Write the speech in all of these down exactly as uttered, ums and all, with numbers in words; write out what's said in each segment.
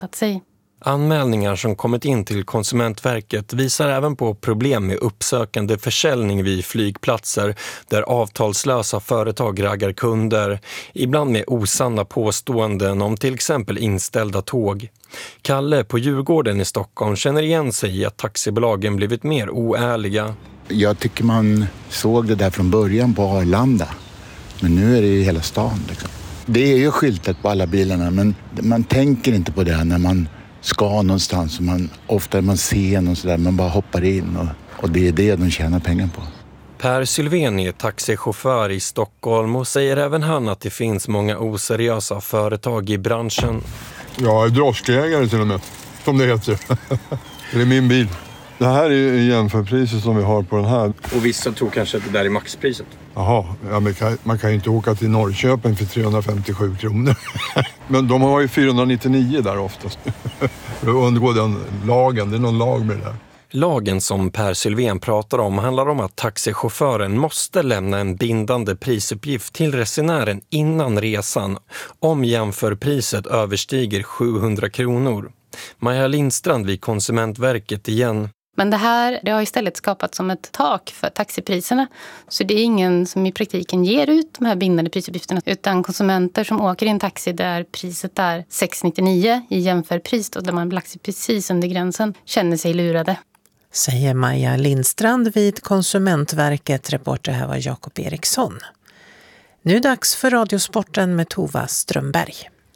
att säga. Anmälningar som kommit in till Konsumentverket visar även på problem med uppsökande försäljning vid flygplatser där avtalslösa företag raggar kunder, ibland med osanna påståenden om till exempel inställda tåg. Kalle på Djurgården i Stockholm känner igen sig i att taxibolagen blivit mer oärliga. Jag tycker man såg det där från början på Arlanda, men nu är det i hela stan. Liksom. Det är ju skyltat på alla bilarna, men man tänker inte på det när man ska någonstans. Man, ofta är man sen och sådär, man bara hoppar in och, och det är det de tjänar pengar på. Per Sylvén är taxichaufför i Stockholm och säger även han att det finns många oseriösa företag i branschen. Jag är droskägare till och med, som det heter. Det är min bil. Det här är jämförpriset som vi har på den här. Och vissa tror kanske att det där är maxpriset. Jaha, ja, man, kan, man kan ju inte åka till Norrköping för trehundrafemtiosju kronor. Men de har ju fyrahundranittionio där oftast. För att undgå den lagen, det är någon lag med det där. Lagen som Per Sylvén pratar om handlar om att taxichauffören måste lämna en bindande prisuppgift till resenären innan resan om jämförpriset överstiger sjuhundra kronor. Maja Lindstrand vid Konsumentverket igen. Men det här det har istället skapat som ett tak för taxipriserna. Så det är ingen som i praktiken ger ut de här bindande prisuppgifterna. Utan konsumenter som åker i en taxi där priset är sex nittionio i jämförpris och där man blir lagt precis under gränsen känner sig lurade. Säger Maja Lindstrand vid Konsumentverket. Reporter här var Jakob Eriksson. Nu är dags för Radiosporten med Tova Strömberg.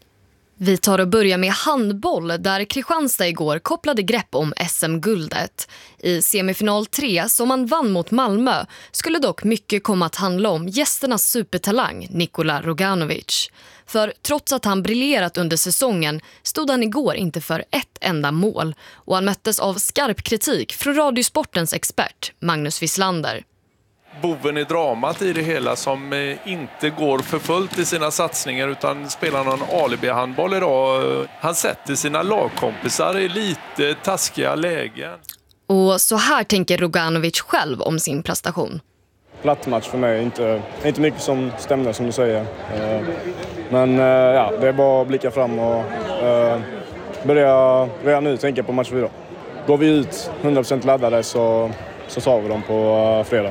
Vi tar och börjar med handboll där Kristianstad igår kopplade grepp om S M-guldet. I semifinal tre som man vann mot Malmö skulle dock mycket komma att handla om gästernas supertalang Nikola Roganovic. För trots att han briljerat under säsongen stod han igår inte för ett enda mål och han möttes av skarp kritik från Radiosportens expert Magnus Wislander. Boven i dramat i det hela som inte går för fullt i sina satsningar utan spelar någon alibi-handboll idag. Han sätter sina lagkompisar i lite taskiga lägen. Och så här tänker Roganovic själv om sin prestation. Platt match för mig, inte, inte mycket som stämde som du säger. Men ja, det är bara att blicka fram och börja redan nu tänka på match fyra. Går vi ut hundra procent laddade så, så tar vi dem på fredag.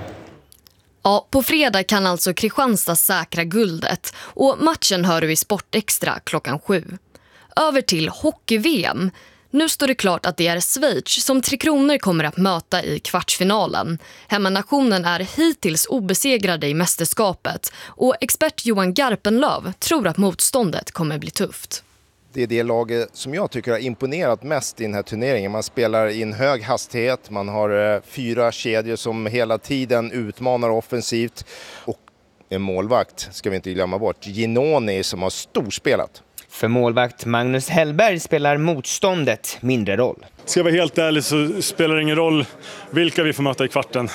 Ja, på fredag kan alltså Kristianstad säkra guldet och matchen hör du i Sportextra klockan sju. Över till hockey-V M. Nu står det klart att det är Schweiz som Tre Kronor kommer att möta i kvartsfinalen. Hemmanationen är hittills obesegrade i mästerskapet och expert Johan Garpenlöv tror att motståndet kommer bli tufft. Det är det laget som jag tycker har imponerat mest i den här turneringen. Man spelar i en hög hastighet, man har fyra kedjor som hela tiden utmanar offensivt. Och en målvakt, ska vi inte glömma bort, Ginoni som har storspelat. För målvakt Magnus Hellberg spelar motståndet mindre roll. Ska jag vara helt ärlig så spelar det ingen roll vilka vi får möta i kvarten.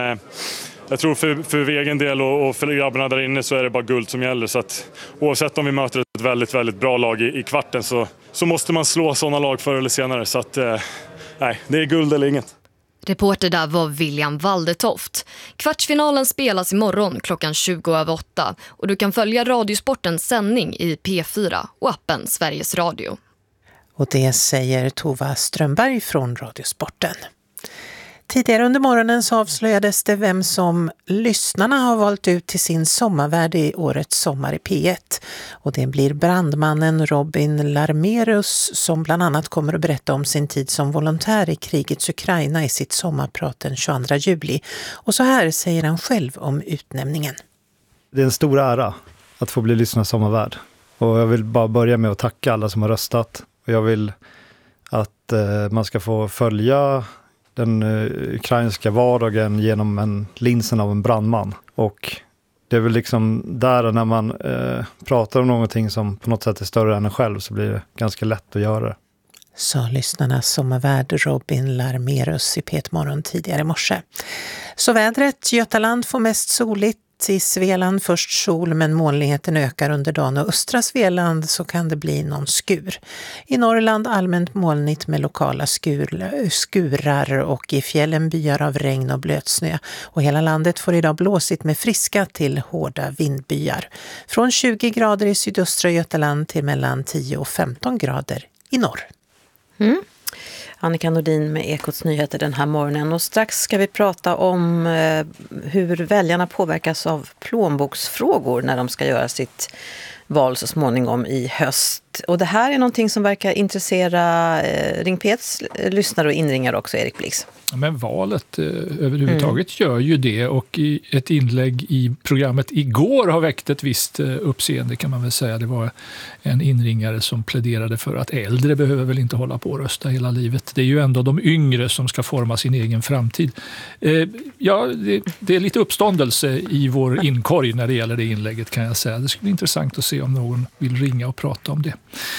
Jag tror för, för egen del och för grabbarna där inne så är det bara guld som gäller. Så att oavsett om vi möter ett väldigt, väldigt bra lag i, i kvarten så, så måste man slå sådana lag förr eller senare. Så att, eh, nej, det är guld eller inget. Reporter där var William Waldetoft. Kvartsfinalen spelas imorgon klockan tjugo över åtta och du kan följa Radiosportens sändning i P fyra och appen Sveriges Radio. Och det säger Tova Strömberg från Radiosporten. Tidigare under morgonen så avslöjades det vem som lyssnarna har valt ut till sin sommarvärd i årets Sommar i P ett. Och det blir brandmannen Robin Larmerus som bland annat kommer att berätta om sin tid som volontär i krigets Ukraina i sitt sommarprat den tjugoandra juli. Och så här säger han själv om utnämningen. Det är en stor ära att få bli lyssnarnas sommarvärd. Och jag vill bara börja med att tacka alla som har röstat. Och jag vill att eh, man ska få följa den uh, ukrainska vardagen genom en linsen av en brandman. Och det är väl liksom där när man uh, pratar om någonting som på något sätt är större än en själv så blir det ganska lätt att göra det. Så lyssnarnas sommarvärd Robin Larmerus i P ett morgon tidigare i morse. Så vädret, Götaland får mest soligt. I Svealand först sol men molnigheten ökar under dagen och östra Svealand så kan det bli någon skur. I Norrland allmänt molnigt med lokala skur, skurar och i fjällen byar av regn och blötsnö. Och hela landet får idag blåsigt med friska till hårda vindbyar. Från tjugo grader i sydöstra Götaland till mellan tio och femton grader i norr. Mm. Annika Nordin med Ekots nyheter den här morgonen. Och strax ska vi prata om eh, hur väljarna påverkas av plånboksfrågor när de ska göra sitt val så småningom i höst. Och det här är någonting som verkar intressera eh, Ring P ett:s lyssnare och inringare också, Erik Blix. Men valet eh, överhuvudtaget mm. gör ju det, och i ett inlägg i programmet igår har väckt ett visst eh, uppseende, kan man väl säga. Det var en inringare som pläderade för att äldre behöver väl inte hålla på och rösta hela livet. Det är ju ändå de yngre som ska forma sin egen framtid. Eh, ja, det, det är lite uppståndelse i vår inkorg när det gäller det inlägget, kan jag säga. Det skulle bli intressant att se om någon vill ringa och prata om det.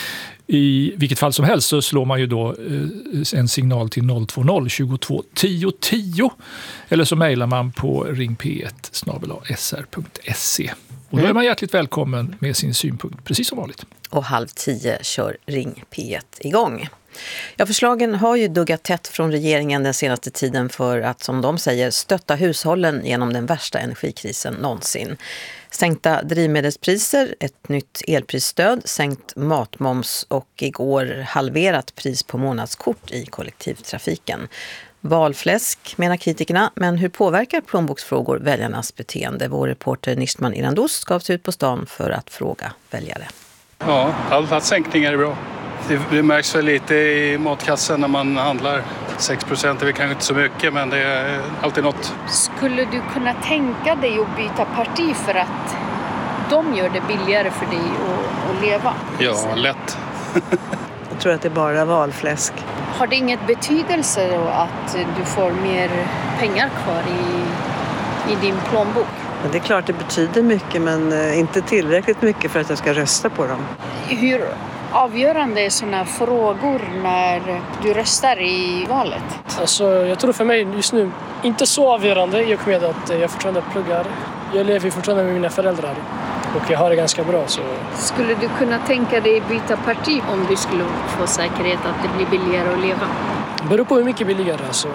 I vilket fall som helst så slår man ju då en signal till noll två noll tjugotvå tio tio, eller så mejlar man på ring p ett snabel-a s r punkt se. Och då är man hjärtligt välkommen med sin synpunkt, precis som vanligt. Och halv tio kör Ring P ett igång. Ja, förslagen har ju duggat tätt från regeringen den senaste tiden för att, som de säger, stötta hushållen genom den värsta energikrisen någonsin. Sänkta drivmedelspriser, ett nytt elprisstöd, sänkt matmoms och igår halverat pris på månadskort i kollektivtrafiken. Valfläsk, menar kritikerna, men hur påverkar plånboksfrågor väljarnas beteende? Vår reporter Nishman Irandous gav sig ut på stan för att fråga väljare. Ja, alla sänkningar är bra. Det, det märks väl lite i matkassen när man handlar. sex procent är väl kanske inte så mycket, men det är alltid något. Skulle du kunna tänka dig att byta parti för att de gör det billigare för dig att, att leva? Ja, lätt. Jag tror att det är bara valfläsk. Har det inget betydelse då att du får mer pengar kvar i, i din plånbok? Men det är klart det betyder mycket, men inte tillräckligt mycket för att jag ska rösta på dem. Hur avgörande är sådana frågor när du röstar i valet? Alltså, jag tror för mig just nu inte så avgörande i och med att jag fortfarande pluggar. Jag lever fortfarande med mina föräldrar och jag har det ganska bra. Så. Skulle du kunna tänka dig byta parti om du skulle få säkerhet att det blir billigare att leva? Det beror på hur mycket billigare alltså.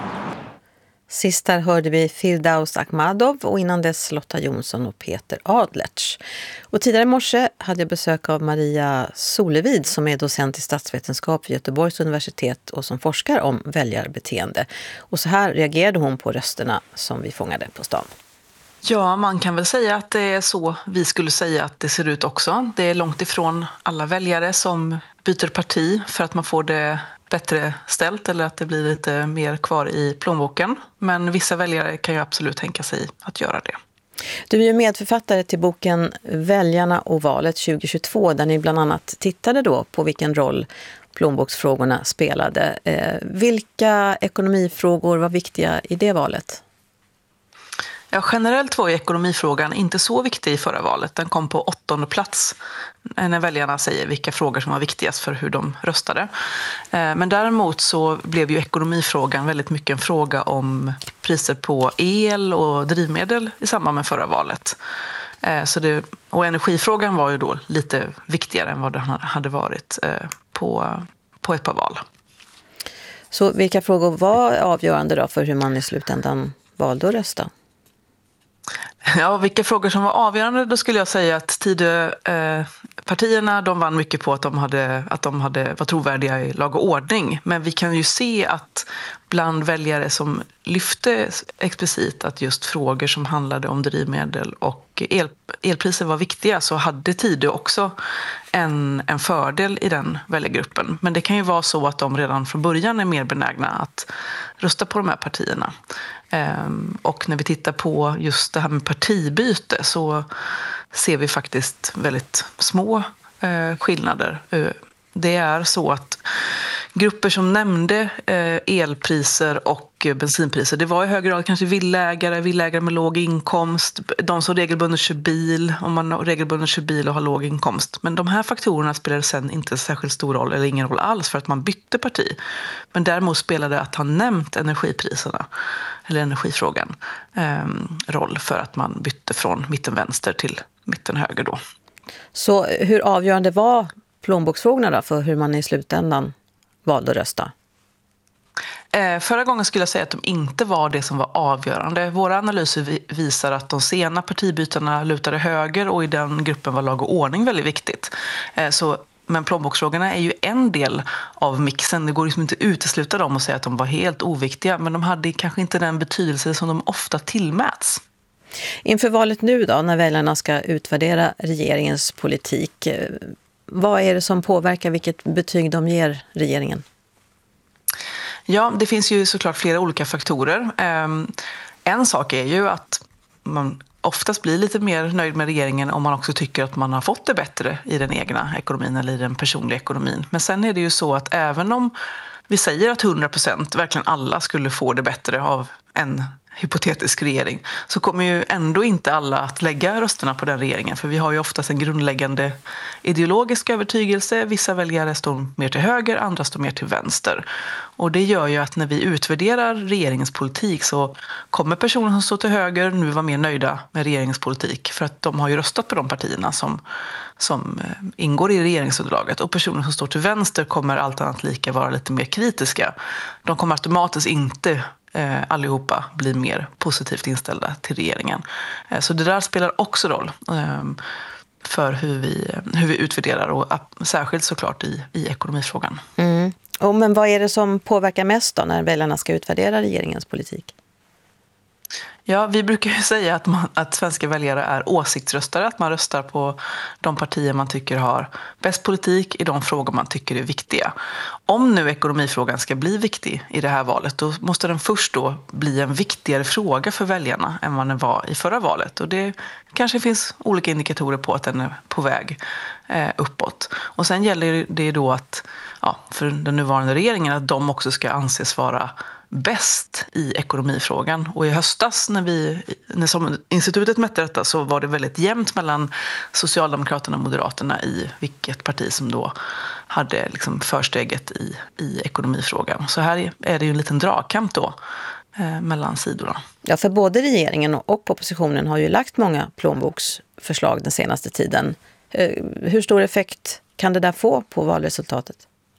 Sist där hörde vi Firdaus Akhmadov och innan dess Lotta Jonsson och Peter Adlertz. Och tidigare i morse hade jag besök av Maria Solevid som är docent i statsvetenskap vid Göteborgs universitet och som forskar om väljarbeteende. Och så här reagerade hon på rösterna som vi fångade på stan. Ja, man kan väl säga att det är så vi skulle säga att det ser ut också. Det är långt ifrån alla väljare som byter parti för att man får det bättre ställt eller att det blir lite mer kvar i plånboken. Men vissa väljare kan ju absolut tänka sig att göra det. Du är ju medförfattare till boken Väljarna och valet tjugohundratjugotvå där ni bland annat tittade då på vilken roll plånboksfrågorna spelade. Eh, vilka ekonomifrågor var viktiga i det valet? Ja, generellt var ju ekonomifrågan inte så viktig i förra valet. Den kom på åttonde plats när väljarna säger vilka frågor som var viktigast för hur de röstade. Men däremot så blev ju ekonomifrågan väldigt mycket en fråga om priser på el och drivmedel i samband med förra valet. Så det, och energifrågan var ju då lite viktigare än vad den hade varit på, på ett par val. Så vilka frågor var avgörande då för hur man i slutändan valde att rösta? Ja, vilka frågor som var avgörande, då skulle jag säga att Tidöpartierna de vann mycket på att de, hade, att de hade, var trovärdiga i lag och ordning. Men vi kan ju se att bland väljare som lyfte explicit att just frågor som handlade om drivmedel och el, elpriser var viktiga så hade Tidö också en, en fördel i den väljargruppen. Men det kan ju vara så att de redan från början är mer benägna att rösta på de här partierna. Och när vi tittar på just det här med partibyte så ser vi faktiskt väldigt små skillnader. Det är så att grupper som nämnde elpriser och bensinpriser, det var i hög grad kanske villägare, villägare med låg inkomst, de som regelbundet kör bil, om man regelbundet kör bil och har låg inkomst. Men de här faktorerna spelade sen inte särskilt stor roll eller ingen roll alls för att man bytte parti. Men däremot spelade att ha nämnt energipriserna eller energifrågan eh, roll för att man bytte från mitten-vänster till mitten-höger då. Så hur avgörande var plånboksfrågorna då för hur man i slutändan valde att rösta? Eh, förra gången skulle jag säga att de inte var det som var avgörande. Våra analyser visar att de sena partibytarna lutade höger och i den gruppen var lag och ordning väldigt viktigt. Eh, så Men plånboksfrågorna är ju en del av mixen. Det går liksom inte att utesluta dem och säga att de var helt oviktiga. Men de hade kanske inte den betydelse som de ofta tillmäts. Inför valet nu då, när väljarna ska utvärdera regeringens politik, vad är det som påverkar vilket betyg de ger regeringen? Ja, det finns ju såklart flera olika faktorer. En sak är ju att man oftast blir lite mer nöjd med regeringen om man också tycker att man har fått det bättre i den egna ekonomin eller i den personliga ekonomin. Men sen är det ju så att även om vi säger att hundra procent verkligen alla skulle få det bättre av en hypotetisk regering, så kommer ju ändå inte alla att lägga rösterna på den regeringen. För vi har ju oftast en grundläggande ideologisk övertygelse. Vissa väljare står mer till höger, andra står mer till vänster. Och det gör ju att när vi utvärderar regeringens politik så kommer personer som står till höger nu vara mer nöjda med regeringens politik. För att de har ju röstat på de partierna som, som ingår i regeringsunderlaget. Och personer som står till vänster kommer allt annat lika vara lite mer kritiska. De kommer automatiskt inte Eh, allihopa blir mer positivt inställda till regeringen. Eh, så det där spelar också roll eh, för hur vi, hur vi utvärderar och uh, särskilt såklart i, i ekonomifrågan. Mm. Och men vad är det som påverkar mest då när väljarna ska utvärdera regeringens politik? Ja, vi brukar ju säga att, man, att svenska väljare är åsiktsröstare, att man röstar på de partier man tycker har bäst politik i de frågor man tycker är viktiga. Om nu ekonomifrågan ska bli viktig i det här valet, då måste den först då bli en viktigare fråga för väljarna än vad den var i förra valet. Och det kanske finns olika indikatorer på att den är på väg eh, uppåt. Och sen gäller det då att, ja, för den nuvarande regeringen, att de också ska anses vara bäst i ekonomifrågan. Och i höstas när vi när som institutet mätte detta så var det väldigt jämnt mellan Socialdemokraterna och Moderaterna i vilket parti som då hade liksom försteget i, i ekonomifrågan. Så här är det ju en liten dragkamp då eh, mellan sidorna. Ja, för både regeringen och oppositionen har ju lagt många plånboksförslag den senaste tiden. Eh, hur stor effekt kan det där få på valresultatet?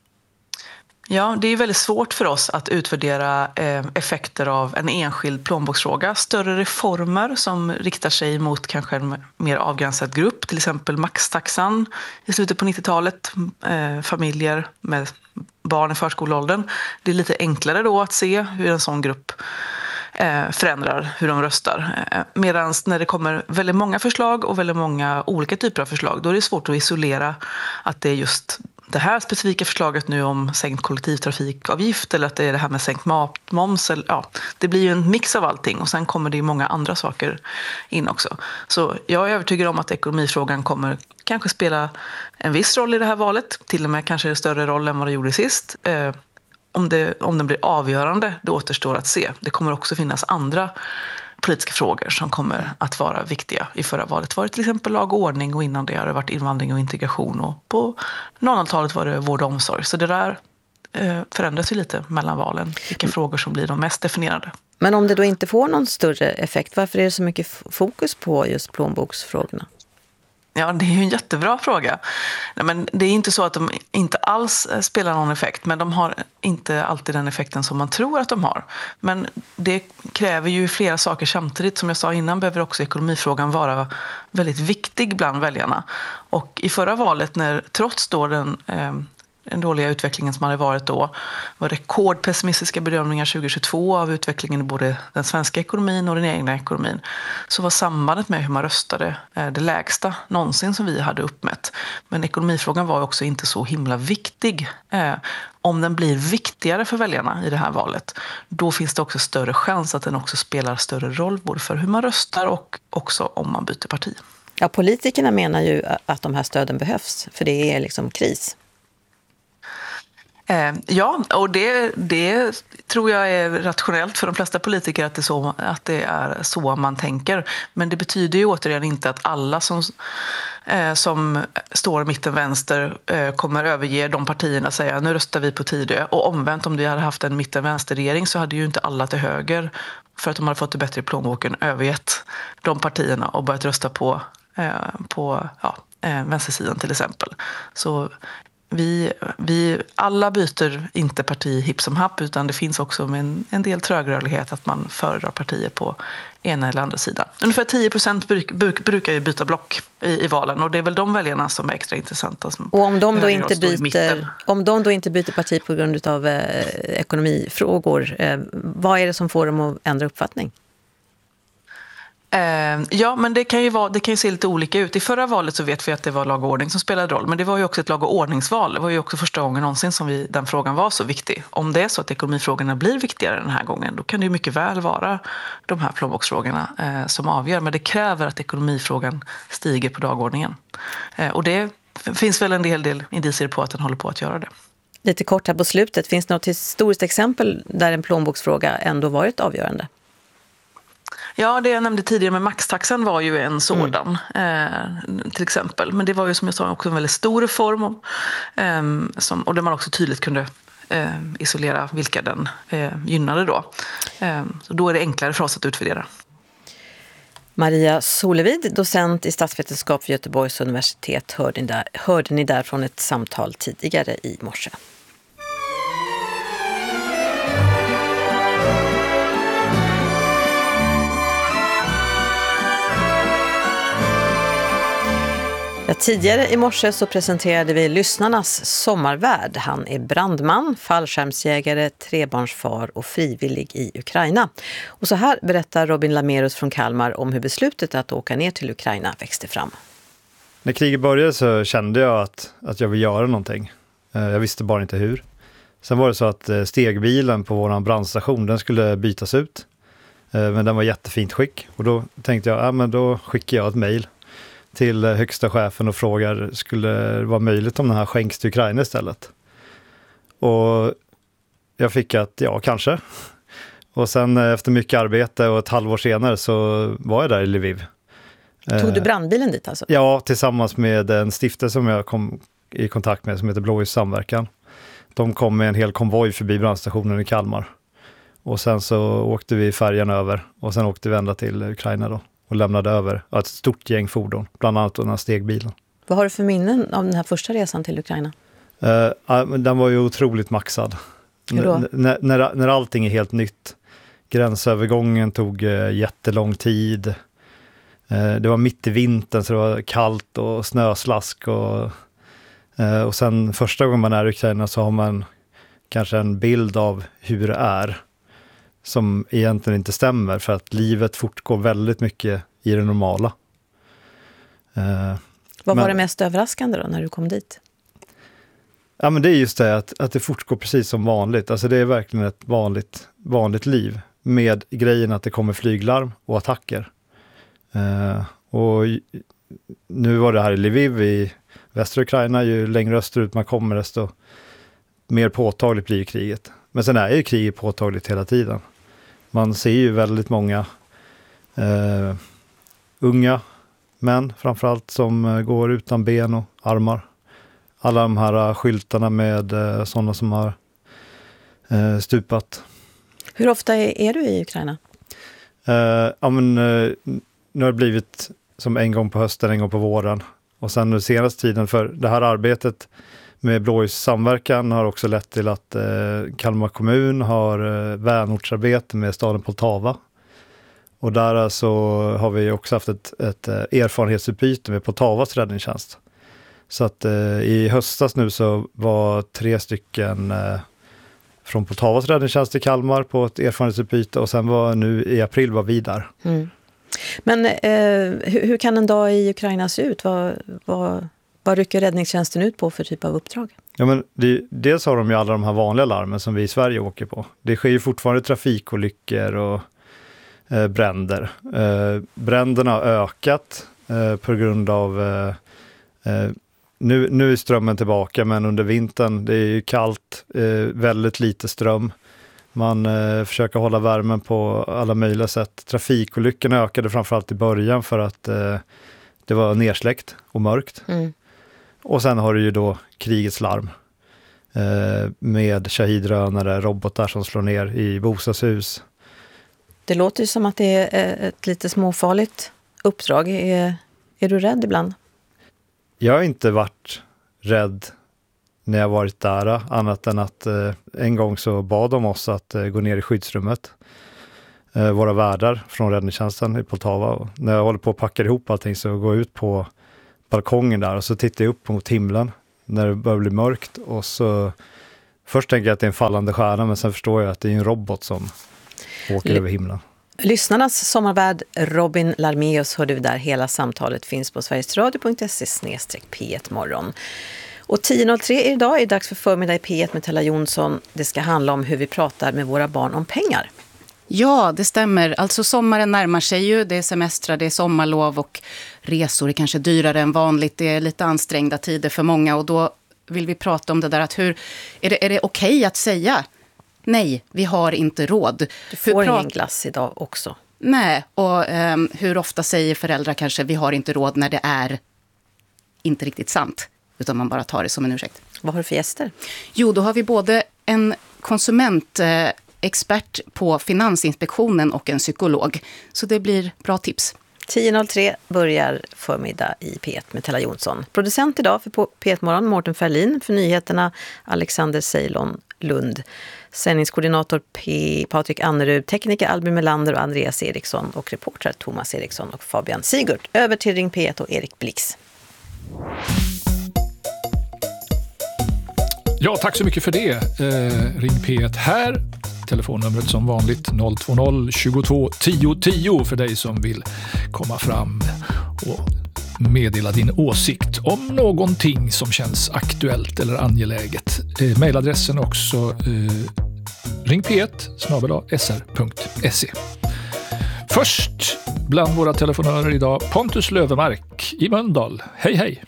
Ja, det är väldigt svårt för oss att utvärdera eh, effekter av en enskild plånboksfråga. Större reformer som riktar sig mot kanske en mer avgränsad grupp, till exempel maxtaxan i slutet på nittiotalet, eh, familjer med barn i förskoleåldern. Det är lite enklare då att se hur en sån grupp eh, förändrar hur de röstar. Eh, Medan när det kommer väldigt många förslag och väldigt många olika typer av förslag, då är det svårt att isolera att det är just det här specifika förslaget nu om sänkt kollektivtrafikavgift eller att det är det här med sänkt matmoms. Eller, ja, det blir ju en mix av allting och sen kommer det ju många andra saker in också. Så jag är övertygad om att ekonomifrågan kommer kanske spela en viss roll i det här valet. Till och med kanske en större roll än vad det gjorde sist. Eh, om, det, om den blir avgörande, det återstår att se. Det kommer också finnas andra politiska frågor som kommer att vara viktiga. I förra valet var det till exempel lag och ordning och innan det har det varit invandring och integration och på nolltalet var det vård och omsorg. Så det där eh, förändras ju lite mellan valen, vilka frågor som blir de mest definierade. Men om det då inte får någon större effekt, varför är det så mycket fokus på just plånboksfrågorna? Ja, det är ju en jättebra fråga. Nej, men det är inte så att de inte alls spelar någon effekt, men de har inte alltid den effekten som man tror att de har. Men det kräver ju flera saker samtidigt. Som jag sa innan behöver också ekonomifrågan vara väldigt viktig bland väljarna. Och i förra valet, när trots då den eh, den dåliga utvecklingen som hade varit då, var rekordpessimistiska bedömningar tjugohundratjugotvå av utvecklingen i både den svenska ekonomin och den egna ekonomin, så var sambandet med hur man röstade det lägsta någonsin som vi hade uppmätt. Men ekonomifrågan var också inte så himla viktig. Om den blir viktigare för väljarna i det här valet, då finns det också större chans att den också spelar större roll både för hur man röstar och också om man byter parti. Ja, politikerna menar ju att de här stöden behövs, för det är liksom kris. Ja, och det, det tror jag är rationellt för de flesta politiker att det, är så, att det är så man tänker. Men det betyder ju återigen inte att alla som, eh, som står mitten vänster eh, kommer överge de partierna och säga nu röstar vi på Tidö. Och omvänt, om vi hade haft en mitten vänsterregering så hade ju inte alla till höger, för att de hade fått det bättre i plånboken, övergett de partierna och börjat rösta på, eh, på ja, eh, vänstersidan till exempel. Så vi, vi alla byter inte parti hipp som happ, utan det finns också med en, en del trögrörlighet att man föredrar partier på ena eller andra sidan. Ungefär tio procent bruk, bruk, brukar ju byta block i, i valen, och det är väl de väljarna som är extra intressanta. Som och om de, då inte byter, om de då inte byter parti på grund av eh, ekonomifrågor, eh, vad är det som får dem att ändra uppfattning? Eh, ja, men det kan ju vara, det kan ju se lite olika ut. I förra valet så vet vi att det var lag och ordning som spelade roll, men det var ju också ett lag och ordningsval. Det var ju också första gången någonsin som vi, den frågan var så viktig. Om det är så att ekonomifrågorna blir viktigare den här gången, då kan det ju mycket väl vara de här plånboksfrågorna eh, som avgör. Men det kräver att ekonomifrågan stiger på dagordningen. Eh, och det finns väl en hel del indicier på att den håller på att göra det. Lite kort här på slutet, finns det något historiskt exempel där en plånboksfråga ändå varit avgörande? Ja, det jag nämnde tidigare med maxtaxan var ju en sådan, mm. eh, till exempel. Men det var ju som jag sa också en väldigt stor reform, och, eh, som, och där man också tydligt kunde eh, isolera vilka den eh, gynnade då. Eh, så då är det enklare för oss att utvärdera. Maria Solevid, docent i statsvetenskap vid Göteborgs universitet, hörde ni där, hörde ni där från ett samtal tidigare i morse. Ja, tidigare i morse så presenterade vi lyssnarnas sommarvärd. Han är brandman, fallskärmsjägare, trebarnsfar och frivillig i Ukraina. Och så här berättar Robin Lamerus från Kalmar om hur beslutet att åka ner till Ukraina växte fram. När kriget började så kände jag att, att jag vill göra någonting. Jag visste bara inte hur. Sen var det så att stegbilen på vår brandstation, den skulle bytas ut. Men den var jättefint skick. Och då tänkte jag, ja, men då skickar jag ett mejl till högsta chefen och frågar, skulle det vara möjligt om den här skänks till Ukraina istället? Och jag fick att ja, kanske. Och sen efter mycket arbete och ett halvår senare så var jag där i Lviv. Tog du brandbilen dit alltså? Ja, tillsammans med en stiftelse som jag kom i kontakt med som heter Blåljus samverkan. De kom med en hel konvoj förbi brandstationen i Kalmar. Och sen så åkte vi färjan över och sen åkte vi ända till Ukraina då. Och lämnade över ett stort gäng fordon, bland annat den här stegbilen. Vad har du för minnen av den här första resan till Ukraina? Uh, den var ju otroligt maxad. Hur då? N- när, när allting är helt nytt. Gränsövergången tog uh, jättelång tid. Uh, det var mitt i vintern så det var kallt och snöslask. Och, uh, och sen första gången man är i Ukraina så har man kanske en bild av hur det är. Som egentligen inte stämmer för att livet fortgår väldigt mycket i det normala. Eh, Vad men, var det mest överraskande då när du kom dit? Ja, men det är just det att, att det fortgår precis som vanligt. Alltså det är verkligen ett vanligt, vanligt liv med grejen att det kommer flyglarm och attacker. Eh, och nu var det här i Lviv i västra Ukraina. Ju längre österut man kommer desto mer påtagligt blir kriget. Men sen är ju kriget påtagligt hela tiden. Man ser ju väldigt många eh, unga män framförallt som går utan ben och armar. Alla de här skyltarna med eh, sådana som har eh, stupat. Hur ofta är, är du i Ukraina? Eh, ja, men, eh, nu har det blivit som en gång på hösten, en gång på våren. Och sen nu senaste tiden för det här arbetet med Blåljus samverkan har också lett till att eh, Kalmar kommun har eh, vänortsarbete med staden Poltava. Och där så har vi också haft ett, ett erfarenhetsutbyte med Poltavas räddningstjänst. Så att eh, i höstas nu så var tre stycken eh, från Poltavas räddningstjänst i Kalmar på ett erfarenhetsutbyte och sen var nu i april var vi där. Mm. Men eh, hur, hur kan en dag i Ukraina se ut? Vad, vad, vad rycker räddningstjänsten ut på för typ av uppdrag? Ja, men det, dels har de ju alla de här vanliga larmen som vi i Sverige åker på. Det sker ju fortfarande trafikolyckor och eh, bränder. Eh, bränderna har ökat eh, på grund av eh, eh, nu, nu är strömmen tillbaka, men under vintern det är ju kallt, eh, väldigt lite ström. Man eh, försöker hålla värmen på alla möjliga sätt. Trafikolyckorna ökade framförallt i början för att eh, det var nersläckt och mörkt. Mm. Och sen har du ju då krigets larm eh, med shahidrönare, robotar som slår ner i bostadshus. Det låter ju som att det är ett lite småfarligt uppdrag. Är, är du rädd ibland? Jag har inte varit rädd när jag varit där, annat än att eh, en gång så bad de oss att eh, gå ner i skyddsrummet. Eh, våra värdar från räddningstjänsten i Poltava. Och när jag håller på att packa ihop allting så går jag ut på balkongen där och så tittar jag upp mot himlen när det börjar bli mörkt. Och så först tänker jag att det är en fallande stjärna, men sen förstår jag att det är en robot som åker L- över himlen. Lyssnarnas sommarvärd Robin Larmeus hörde vi där. Hela samtalet finns på sverigesradio punkt se snedstreck P ett morgon. Och tio noll tre idag är det dags för förmiddag i P ett med Tella Jonsson. Det ska handla om hur vi pratar med våra barn om pengar. Ja, det stämmer. Alltså sommaren närmar sig ju. Det är semestrar, det är sommarlov och resor är kanske dyrare än vanligt. Det är lite ansträngda tider för många och då vill vi prata om det där att hur är det, är det okej att säga nej, vi har inte råd. Du får hur ingen glass idag också. Nej, och um, hur ofta säger föräldrar kanske vi har inte råd när det är inte riktigt sant, utan man bara tar det som en ursäkt. Vad har du för gäster? Jo, då har vi både en konsumentexpert på Finansinspektionen och en psykolog. Så det blir bra tips. tio noll tre börjar förmiddag i P ett med Tella Jonsson. Producent idag för P ett-morgon, Mårten Ferlin. För nyheterna, Alexander Ceylon Lund. Sändningskoordinator P. Patrik Annerud, tekniker Albin Melander och Andreas Eriksson och reporter Thomas Eriksson och Fabian Sigurd. Över till Ring P ett och Erik Blix. Ja, tack så mycket för det. Eh, Ring P ett här. Telefonnumret som vanligt noll två noll tjugotvå tio tio för dig som vill komma fram och meddela din åsikt om någonting som känns aktuellt eller angeläget. Eh, mailadressen också eh, ring p ett snabel-a s r punkt se. Först bland våra telefonörer idag Pontus Lövemark i Mölndal. Hej hej!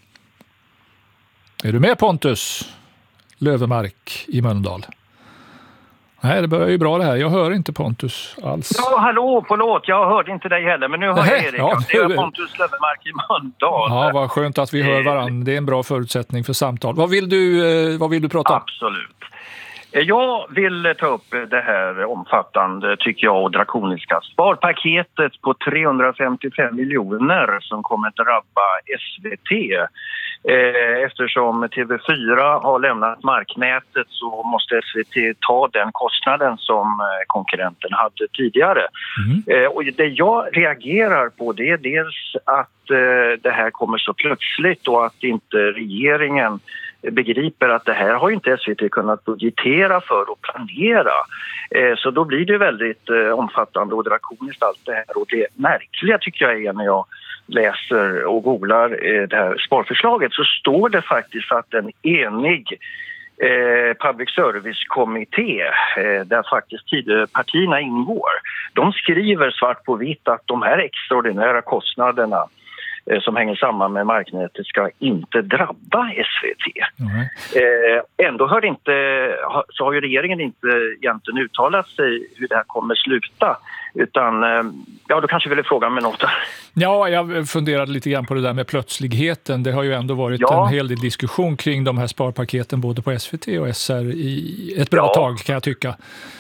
Är du med Pontus Lövemark i Mölndal? Nej, det börjar ju bra det här. Jag hör inte Pontus alls. Ja, hallå, förlåt. Jag hörde inte dig heller, men nu hör Nej, jag Erik. ja, det är Pontus Lövemark i Mölndal. Ja, vad skönt att vi hör varandra. Det är en bra förutsättning för samtal. Vad vill du, vad vill du prata om? Absolut. Jag vill ta upp det här omfattande, tycker jag, och drakoniska sparpaketet på trehundrafemtiofem miljoner som kommer att drabba S V T. Eftersom T V fyra har lämnat marknätet så måste S V T ta den kostnaden som konkurrenten hade tidigare. Mm. Och det jag reagerar på det är dels att det här kommer så plötsligt och att inte regeringen begriper att det här har inte S V T kunnat budgetera för och planera. Så då blir det väldigt omfattande och drakoniskt allt det här. Och det märkliga tycker jag är när jag läser och googlar det här sparförslaget så står det faktiskt att en enig eh, public service-kommitté eh, där faktiskt Tidöpartierna ingår, de skriver svart på vitt att de här extraordinära kostnaderna eh, som hänger samman med marknätet ska inte drabba S V T. Mm. Eh, ändå hör inte, så har ju regeringen inte egentligen uttalat sig hur det här kommer sluta. Utan, ja, då kanske ville fråga med något. Ja, jag funderade lite grann på det där med plötsligheten. Det har ju ändå varit ja. en hel del diskussion kring de här sparpaketen både på S V T och S R i ett bra ja. tag kan jag tycka.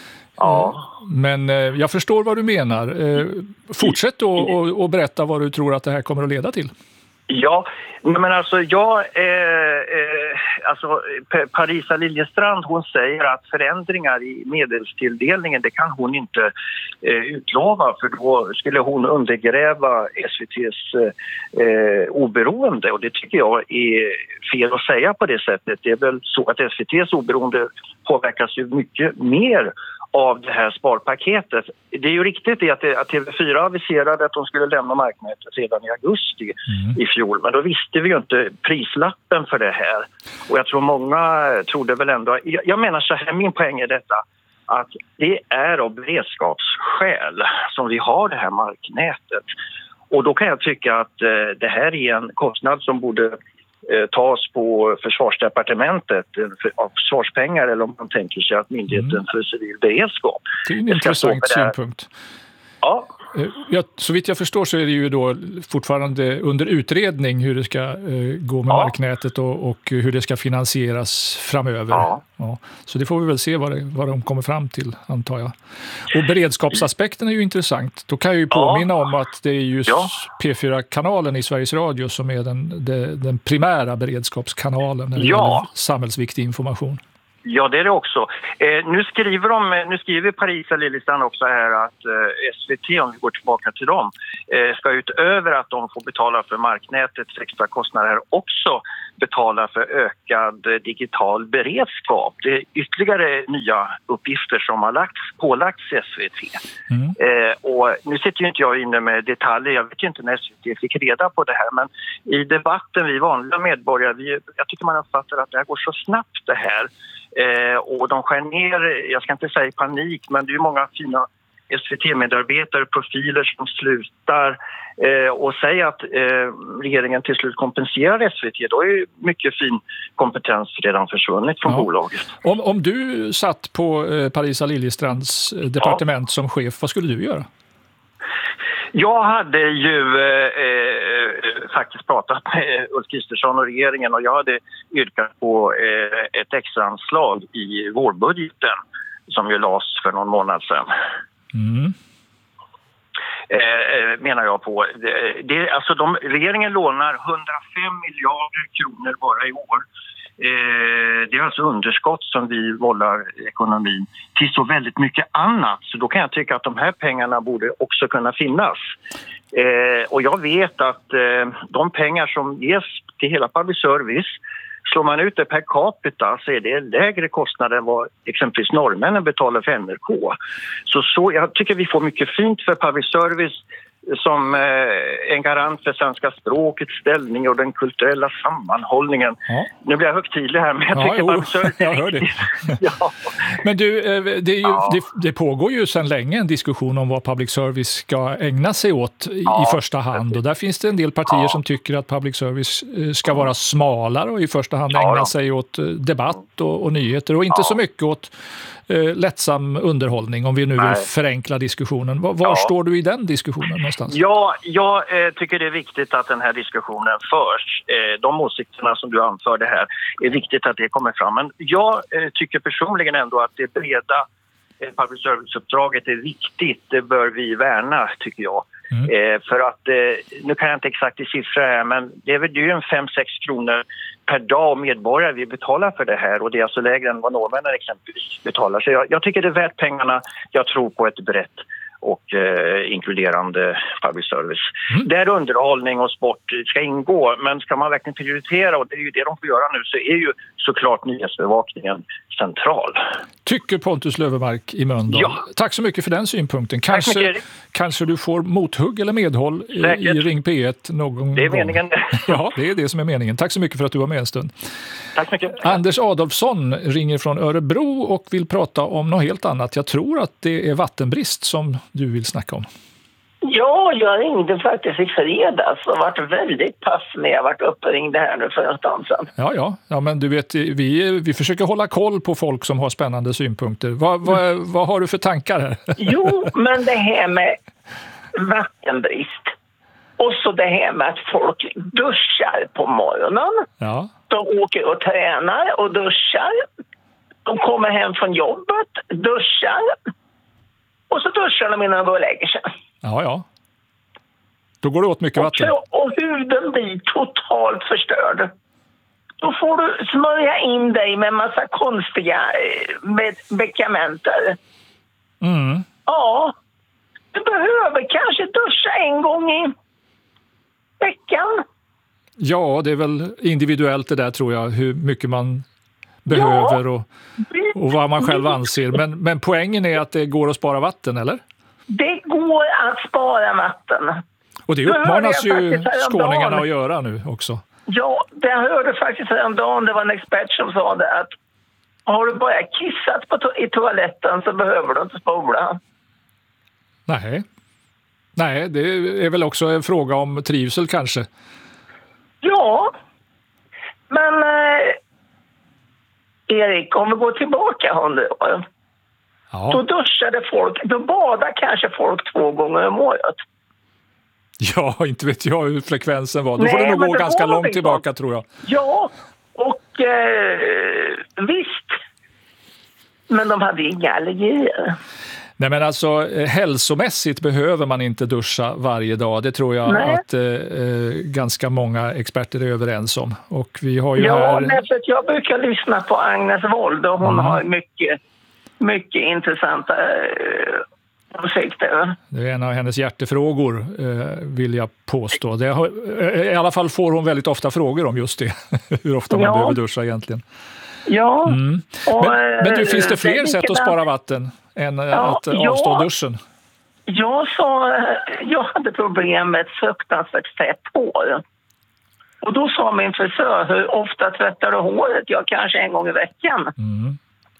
Ja. Men jag förstår vad du menar. Fortsätt då och, och berätta vad du tror att det här kommer att leda till. Ja, men alltså jag, eh, eh, alltså Parisa Liljestrand, hon säger att förändringar i medelstilldelningen det kan hon inte eh, utlova för då skulle hon undergräva S V T:s eh, oberoende och det tycker jag är fel att säga på det sättet. Det är väl så att S V T:s oberoende påverkas ju mycket mer av det här sparpaketet. Det är ju riktigt att, det, att T V fyra aviserade att de skulle lämna marknätet redan i augusti mm. i fjol. Men då visste vi ju inte prislappen för det här. Och jag tror många trodde väl ändå... Jag, jag menar så här, min poäng är detta. Att det är av beredskapsskäl som vi har det här marknätet. Och då kan jag tycka att eh, det här är en kostnad som borde tas på försvarsdepartementet av försvarspengar eller om man tänker sig att myndigheten mm. för civil beredskap. Det är en intressant synpunkt. Ja. Ja, så vitt jag förstår så är det ju då fortfarande under utredning hur det ska eh, gå med ja. marknätet och, och hur det ska finansieras framöver. Ja. Ja. Så det får vi väl se vad, det, vad de kommer fram till, antar jag. Och beredskapsaspekten är ju intressant. Då kan jag ju påminna ja. om att det är just ja. P fyra-kanalen i Sveriges Radio som är den, den, den primära beredskapskanalen när det ja. gäller samhällsviktig information. Ja, det är det också. Eh, nu skriver de, nu skriver Parisa Liljestrand också här att eh, S V T, om vi går tillbaka till dem, eh, ska utöver att de får betala för marknätets extra kostnader här också betala för ökad eh, digital beredskap. Det är ytterligare nya uppgifter som har lagts, pålagts S V T. Mm. Eh, och nu sitter ju inte jag inne med detaljer, jag vet ju inte när S V T fick reda på det här, men i debatten, vi vanliga medborgare, vi, jag tycker man uppfattar att det här går så snabbt det här. Eh, och de skär ner, jag ska inte säga panik, men det är ju många fina S V T-medarbetare, profiler som slutar eh, och säger att eh, regeringen till slut kompenserar S V T. Då är ju mycket fin kompetens redan försvunnit från ja. bolaget. Om, om du satt på eh, Parisa Liljestrands departement ja. som chef, vad skulle du göra? Jag hade ju eh, faktiskt pratat med Ulf Kristersson och regeringen och jag hade yrkat på eh, ett extra anslag i vårbudgeten som ju lades för någon månad sedan. Mm. Eh, menar jag på. Det, det, alltså de, regeringen lånar hundrafem miljarder kronor bara i år. Eh, det är alltså underskott som vi vållar ekonomin till så väldigt mycket annat. Så då kan jag tycka att de här pengarna borde också kunna finnas. Eh, och jag vet att eh, de pengar som ges till hela public service, slår man ut det per capita så är det lägre kostnader än vad exempelvis norrmännen betalar för N R K. Så, så jag tycker vi får mycket fint för public service som eh, en garant för svenska språkets ställning och den kulturella sammanhållningen. Ja. Nu blir jag högtidlig här, men jag ja, tycker jo, public service är jag hör det. ja. Men du, det, är ju, ja. det, det pågår ju sedan länge en diskussion om vad public service ska ägna sig åt i, ja. i första hand. Och där finns det en del partier ja. som tycker att public service ska vara smalare och i första hand ägna ja, sig åt debatt och, och nyheter och inte ja. så mycket åt eh, lättsam underhållning, om vi nu Nej. vill förenkla diskussionen. Var, var ja. står du i den diskussionen någonstans? Ja, jag eh, tycker det är viktigt att den här diskussionen förs. Eh, de åsikterna som du anförde här är viktigt att det kommer fram. Men jag eh, tycker personligen ändå att det breda eh, public service-uppdraget är viktigt. Det bör vi värna, tycker jag. Mm. Eh, för att, eh, nu kan jag inte exakt i siffror här, men det är väl ju en fem sex kronor per dag medborgare vi betalar för det här. Och det är alltså lägre än vad norrmännen exempelvis betalar. Så jag, jag tycker det är värt pengarna. Jag tror på ett brett och eh, inkluderande public service. Mm. Där underhållning och sport ska ingå, men ska man verkligen prioritera, och det är ju det de får göra nu, så är ju såklart nyhetsbevakningen central. Tycker Pontus Löfvemark i Mölndal. Ja. Tack så mycket för den synpunkten. Kanske, kanske du får mothugg eller medhåll i, i Ring P ett någon gång. Det är meningen. Ja, det är det som är meningen. Tack så mycket för att du var med en stund. Tack så mycket. Anders Adolfsson ringer från Örebro och vill prata om något helt annat. Jag tror att det är vattenbrist som du vill snacka om. Ja, jag ringde faktiskt i fredags och varit väldigt pass när jag varit uppe och ringde här nu för en stund sedan. Ja, ja. ja, men du vet, vi, vi försöker hålla koll på folk som har spännande synpunkter. Vad, vad, mm. vad har du för tankar här? Jo, men det här med vattenbrist och så det här med att folk duschar på morgonen. Ja. De åker och tränar och duschar. De kommer hem från jobbet, duschar. Och så duschar de innan de går och lägger sig. Ja, ja. Då går det åt mycket vatten. Och, och huden blir totalt förstörd. Då får du smörja in dig med en massa konstiga med medikamenter. Mm. Ja, du behöver kanske duscha en gång i veckan. Ja, det är väl individuellt det där, tror jag, hur mycket man behöver och, och vad man själv anser. Men, men poängen är att det går att spara vatten, eller? Det går att spara vatten. Och det uppmanas ju skåningarna att göra nu också. Ja, det hörde faktiskt häromdagen. Det var en expert som sa det, att har du bara kissat på to- i toaletten så behöver du inte spola. Nej. Nej, det är väl också en fråga om trivsel kanske. Ja, men eh, Erik, om vi går tillbaka hundra år. Ja. Då duschade folk, då badade kanske folk två gånger om året. Ja, inte vet jag hur frekvensen var. Då Nej, får det nog men gå det ganska var långt liksom- tillbaka, tror jag. Ja, och eh, visst. Men de hade inga allergier. Nej, men alltså eh, hälsomässigt behöver man inte duscha varje dag. Det tror jag Nej. att eh, eh, ganska många experter är överens om. Och vi har ju Ja, här... nej, för att jag brukar lyssna på Agnes Wold och hon Mm. har mycket, mycket intressanta eh, åsikter. Det är en av hennes hjärtefrågor, eh, vill jag påstå. Det har, eh, I alla fall får hon väldigt ofta frågor om just det. Hur ofta man Ja. behöver duscha egentligen. Ja. Mm. Och, Men, men du, finns det eh, fler det sätt att likadant- spara vatten än eh, Ja, att eh, avstå ja. duschen? Jag sa, jag hade problem med ett fruktansvärt fett hår. Och då sa min frisör, hur ofta tvättar du håret? Jag kanske en gång i veckan. Mm.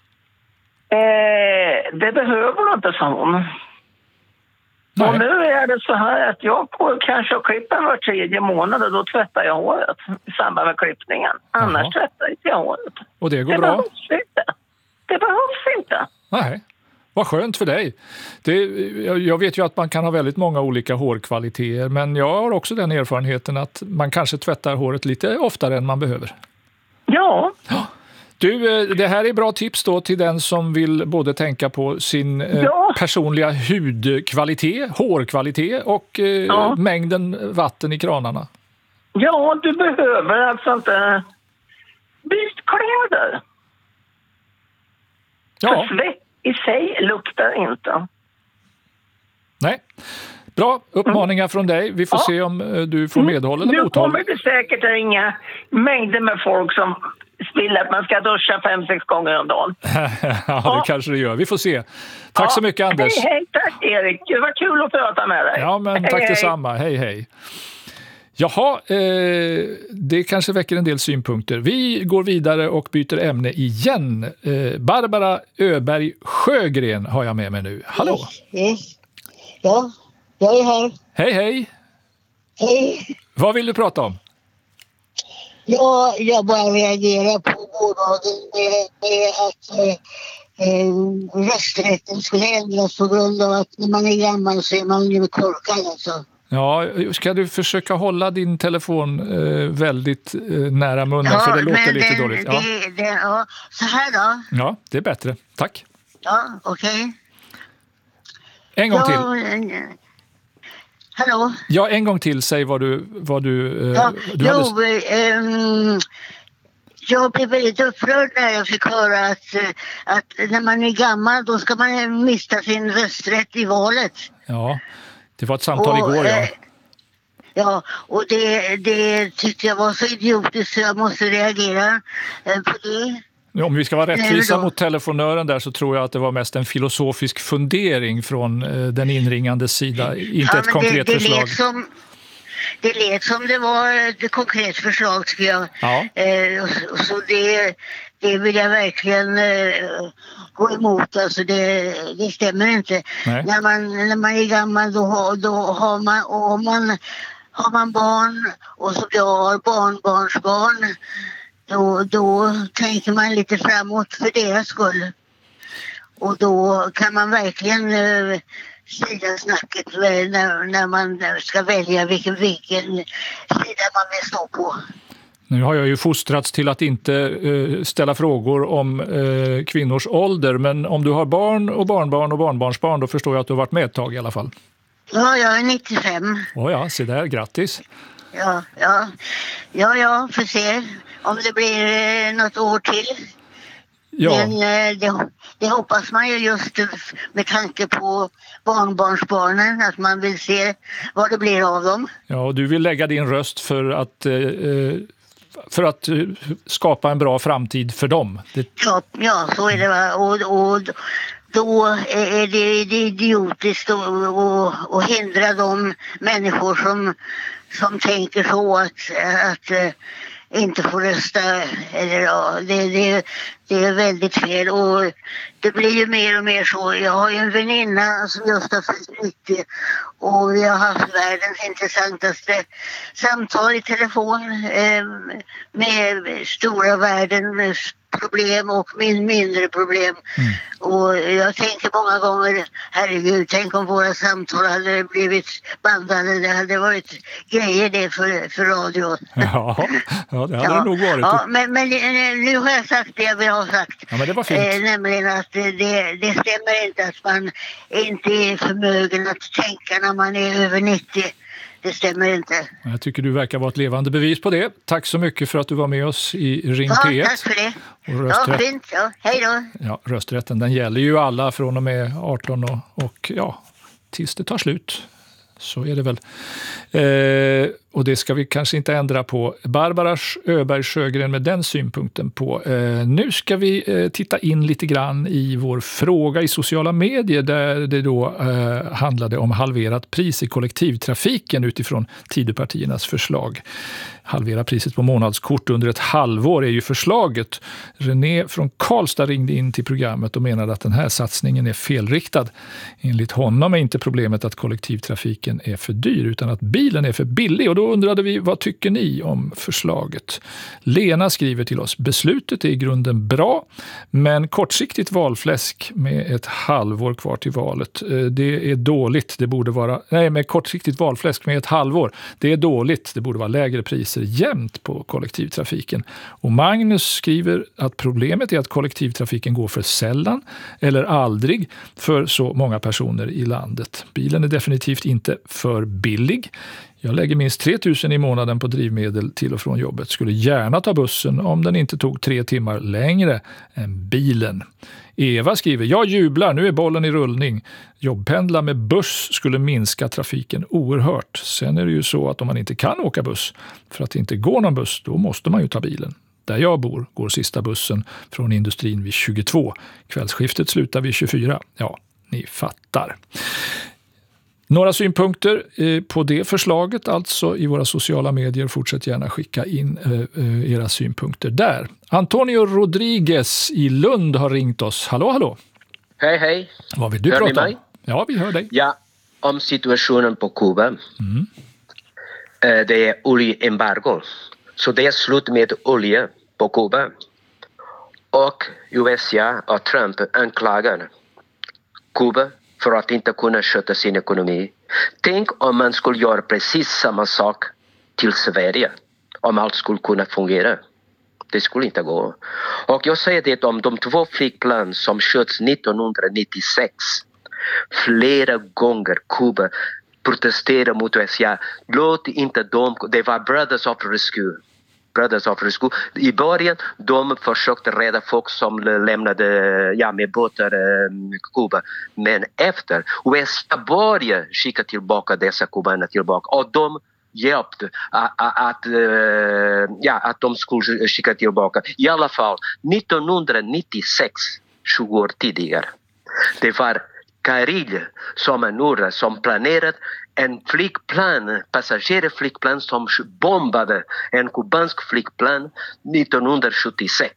Eh, det behöver du inte, sa hon. Nej. Och nu är det så här att jag går kanske och klipper var tredje månad och då tvättar jag håret i samband med klippningen. Annars Jaha. tvättar inte jag håret. Och det går det bra? behövs inte. Det behövs inte. Nej. Vad skönt för dig. Det, jag jag vet ju att man kan ha väldigt många olika hårkvaliteter, men jag har också den erfarenheten att man kanske tvättar håret lite oftare än man behöver. Ja. Du, eh, det här är bra tips då till den som vill både tänka på sin eh, Ja. personliga hudkvalitet, hårkvalitet och eh, Ja. mängden vatten i kranarna. Ja, du behöver alltså inte byt kläder. Ja. För svett i sig luktar inte. Nej. Bra uppmaningar från dig. Vi får Ja. se om eh, du får medhåll eller Nu mothåll. kommer det säkert ringa mängder med folk som vill att man ska duscha fem, sex gånger om dagen. Ja, det kanske det gör. Vi får se. Tack så mycket, Anders. Hej, hej, tack Erik. Det var kul att prata med dig. Ja, men Hej, tack hej. detsamma. Hej, hej. Jaha, eh, det kanske väcker en del synpunkter. Vi går vidare och byter ämne igen. Eh, Barbara Öberg Sjögren har jag med mig nu. Hallå! Yes. Ja, jag är här. Hej, hej! Hej. Vad vill du prata om? Ja, jag bara reagerar på gårdagen med, med att eh, eh, rösträtten skulle ändras på grund av att när man är gammal så är man ju korkad alltså. Ja, ska du försöka hålla din telefon eh, väldigt eh, nära munnen, Ja, för det låter men lite det, dåligt. Ja. Det, det, ja, så här då. ja, det är bättre. Tack. Ja, okej. En gång till. Ja, eh, hallå? Ja, en gång till. Säg vad du... Vad du, eh, Ja, du jo, hade... ehm, jag blev väldigt upprörd när jag fick höra att, eh, att när man är gammal då ska man mista sin rösträtt i valet. Ja, det var ett samtal Och, igår, ja. eh, Ja, och det, det tyckte jag var så idiotiskt så jag måste reagera eh, på det. Om vi ska vara Nej, rättvisa då- mot telefonören där, så tror jag att det var mest en filosofisk fundering från eh, den inringande sida, inte ett men konkret det, det förslag. Lät som, det lät som det var ett konkret förslag tycker jag. Ja. Eh, och, så det, det vill jag verkligen eh, gå emot. Alltså det, det stämmer inte. Nej. När man, när man är gammal då, har- då har man, och om man, har man barn och som jag har barnbarnsbarn då, då tänker man lite framåt för deras skull. Och då kan man verkligen eh, säga snacket när, när man ska välja vilken, vilken sida man vill stå på. Nu har jag ju fostrats till att inte eh, ställa frågor om eh, kvinnors ålder, men om du har barn och barnbarn och barnbarnsbarn, då förstår jag att du har varit med ett tag i alla fall. Ja, jag är nittiofem. Åh ja, se där, grattis. Ja, ja, ja, ja, får se om det blir eh, något år till. Ja. Men eh, det, det hoppas man ju just eh, med tanke på barnbarnsbarnen, att man vill se vad det blir av dem. Ja, och du vill lägga din röst för att, eh, för att eh, skapa en bra framtid för dem. Det... Ja, ja, så är det va. Och, och då är det, det är idiotiskt att, att, att hindra de människor som, som tänker så att, att äh, inte få rösta. Eller, ja, det, det, det är väldigt fel. Och det blir ju mer och mer så. Jag har ju en väninna som just har fyllt nittio och vi har haft världens intressantaste samtal i telefon eh, med stora världen, problem och min mindre problem. Mm. Och jag tänker många gånger, herregud, tänk om våra samtal hade blivit bandade. Det hade varit grejer det för, för radio. Ja, ja det hade ja. det nog varit. Ja, men, men nu har jag sagt det jag vill ha sagt. Ja, men det var fint. Eh, nämligen att det, det stämmer inte att man inte är förmögen att tänka när man är över nittio. Det stämmer inte. Jag tycker du verkar vara ett levande bevis på det. Tack så mycket för att du var med oss i Ring ja, P ett. Tack för det. Och rösträtt... Ja, fint. Ja, hej då. Ja, rösträtten den gäller ju alla från och med arton och, och ja, tills det tar slut. Så är det väl. Eh, och det ska vi kanske inte ändra på. Barbara Öberg Sjögren med den synpunkten på. Eh, nu ska vi eh, titta in lite grann i vår fråga i sociala medier där det då eh, handlade om halverat pris i kollektivtrafiken utifrån Tidöpartiernas förslag. Halvera priset på månadskort under ett halvår är ju förslaget. René från Karlstad ringde in till programmet och menade att den här satsningen är felriktad. Enligt honom är inte problemet att kollektivtrafiken är för dyr utan att bilen är för billig. Och då undrade vi, vad tycker ni om förslaget? Lena skriver till oss, beslutet är i grunden bra men kortsiktigt valfläsk med ett halvår kvar till valet. Det är dåligt, det borde vara, nej med kortsiktigt valfläsk med ett halvår. Det är dåligt, det borde vara lägre priser jämnt på kollektivtrafiken. Och Magnus skriver att problemet är att kollektivtrafiken går för sällan eller aldrig för så många personer i landet. Bilen är definitivt inte för billig. Jag lägger minst tre tusen i månaden på drivmedel till och från jobbet. Skulle gärna ta bussen om den inte tog tre timmar längre än bilen. Eva skriver, jag jublar, nu är bollen i rullning. Jobbpendla med buss skulle minska trafiken oerhört. Sen är det ju så att om man inte kan åka buss för att det inte går någon buss, då måste man ju ta bilen. Där jag bor går sista bussen från industrin vid tjugotvå. Kvällsskiftet slutar vid tjugofyra. Ja, ni fattar. Några synpunkter på det förslaget alltså i våra sociala medier. Fortsätt gärna skicka in era synpunkter där. Antonio Rodriguez i Lund har ringt oss. Hallå, hallå. Hej, hej. Vad vill du hör prata ni mig? om? Ja, vi hör dig. Ja, om situationen på Kuba. Mm. Det är oljeembargo. Så det är slut med olja på Kuba. Och U S A och Trump anklagar Kuba för att inte kunna sköta sin ekonomi. Tänk om man skulle göra precis samma sak till Sverige. Om allt skulle kunna fungera. Det skulle inte gå. Och jag säger det om de två flygplan som sköts nittonhundranittiosex. Flera gånger Kuba protesterar mot U S A. Låt inte dem... Det var Brothers of Rescue. Brothers of Rescue. I början de försökte rädda folk som lämnade ja, med båtar eh, Kuba. Men efter U S A började skicka tillbaka dessa kubaner tillbaka. Och de hjälpte att, att, ja, att de skulle skicka tillbaka. I alla fall nittonhundranittiosex, tjugo år tidigare. Det var Carrillo som en ura som planerat en flygplan, passagerarflygplan som bombade en kubansk flygplan nittonhundrasjuttiosex.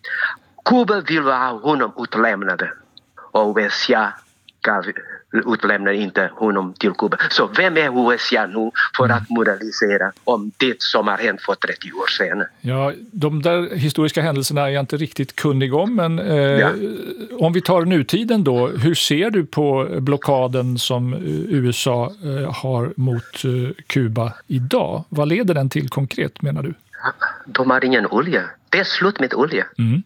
Kuba ville ha honom utlämnad och U S A gav, utlämnar inte honom till Kuba. Så vem är U S A nu för att moralisera om det som har hänt för trettio år sedan? Ja, de där historiska händelserna är jag inte riktigt kunnig om, men eh, ja. Om vi tar nutiden då, hur ser du på blockaden som U S A eh, har mot eh, Kuba idag? Vad leder den till konkret, menar du? De har ingen olja. Det är slut med olja. Mm.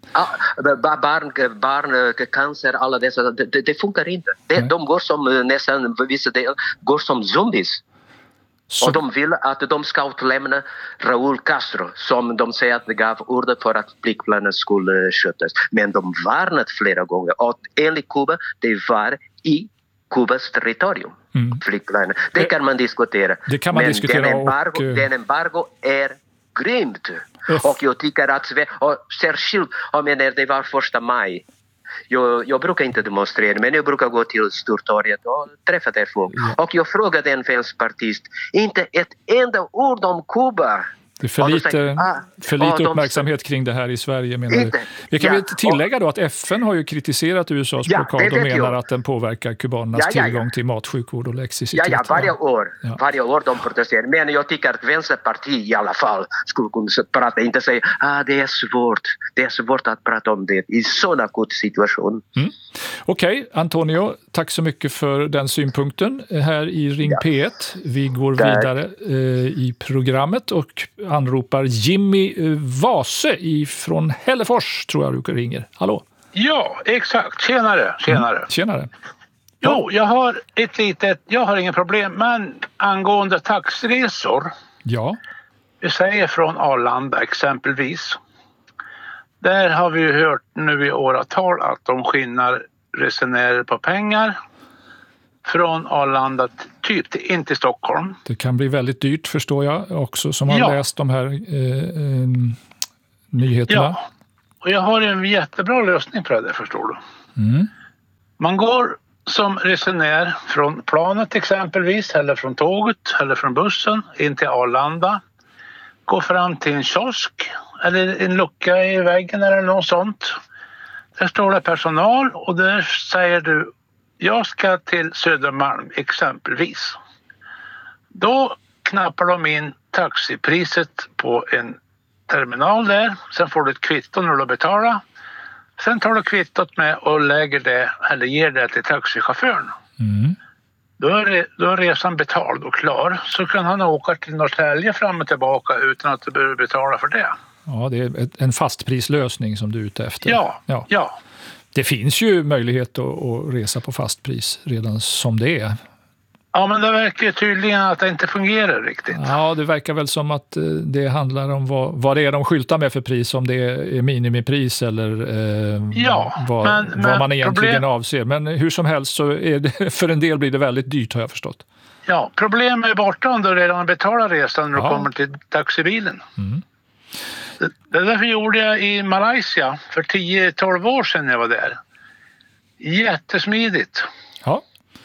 Barn, barn, cancer, alla dessa, det, det funkar inte. Det, de går som nästan, vissa delar, går som zombies. Så. Och de vill att de ska utlämna Raúl Castro som de säger att de gav order för att flygplanen skulle skötas. Men de varnat flera gånger. Och enligt Kuba, det var i Kubas territorium. Mm. Flygplanen. Det kan man diskutera. Det kan man Men diskutera den embargo, och... den embargo är grymt. Uff. Och jag tycker att och särskilt om det var första maj. Jag, jag brukar inte demonstrera, men jag brukar gå till Stortorget och träffa där folk. Ja. Och jag frågade en vänsterpartist, inte ett enda ord om Kuba. Det är för Och då lite, säger, ah, för lite och de- uppmärksamhet kring det här i Sverige, menar du? Inte. Vi kan Ja, väl tillägga då att F N har ju kritiserat U S A:s Ja, blockad det och vet menar jag. att den påverkar kubanernas Ja, ja, ja. tillgång till mat, sjukvård och Ja, elektricitet. ja, varje år. Ja. Varje år de protesterar. Men jag tycker att Vänsterpartiet i alla fall skulle kunna prata, inte säga ah, det är svårt. Det är svårt att prata om det i sån akut situation. Mm. Okej, okay, Antonio, tack så mycket för den synpunkten här i Ring Ja. P ett. Vi går Tack. vidare eh, i programmet och anropar Jimmy eh, Vase från Hällefors, tror jag du ringer. Hallå? Ja, exakt. Tjenare, tjenare. Mm. Tjenare. Jo, jag har ett litet, jag har inga problem, men angående taxiresor. Ja. Vi säger från Arlanda exempelvis. Där har vi ju hört nu i åratal att de skinnar resenärer på pengar från Arlanda typ till, in till Stockholm. Det kan bli väldigt dyrt, förstår jag också, som har Ja. läst de här eh, eh, nyheterna. Ja, och jag har en jättebra lösning på det där, förstår du. Mm. Man går som resenär från planet exempelvis, eller från tåget eller från bussen in till Arlanda. Går fram till en kiosk eller en lucka i väggen eller något sånt. Där står det personal och där säger du jag ska till Södermalm exempelvis. Då knappar de in taxipriset på en terminal där. Sen får du ett kvitto när du betalar. Sen tar du kvittot med och lägger det eller ger det till taxichauffören. Mm. Då är, det, då är resan betald och klar. Så kan han åka till Norrtälje fram och tillbaka utan att du behöver betala för det. Ja, det är ett, en fastprislösning som du är ute efter. Ja, ja. ja. Det finns ju möjlighet att, att resa på fastpris redan som det är. Ja, men det verkar ju tydligen att det inte fungerar riktigt. Ja, det verkar väl som att det handlar om vad, vad det är de skyltar med för pris, om det är minimipris eller eh, ja, vad, men, vad men man egentligen problem... avser. Men hur som helst så är det, för en del blir det väldigt dyrt, har jag förstått. Ja, problemet är borta om du redan betalar resan när du Ja. kommer till taxibilen. Mm. Det, det därför gjorde jag i Malaysia för tio tolv år sedan jag var där. Jättesmidigt. Ja.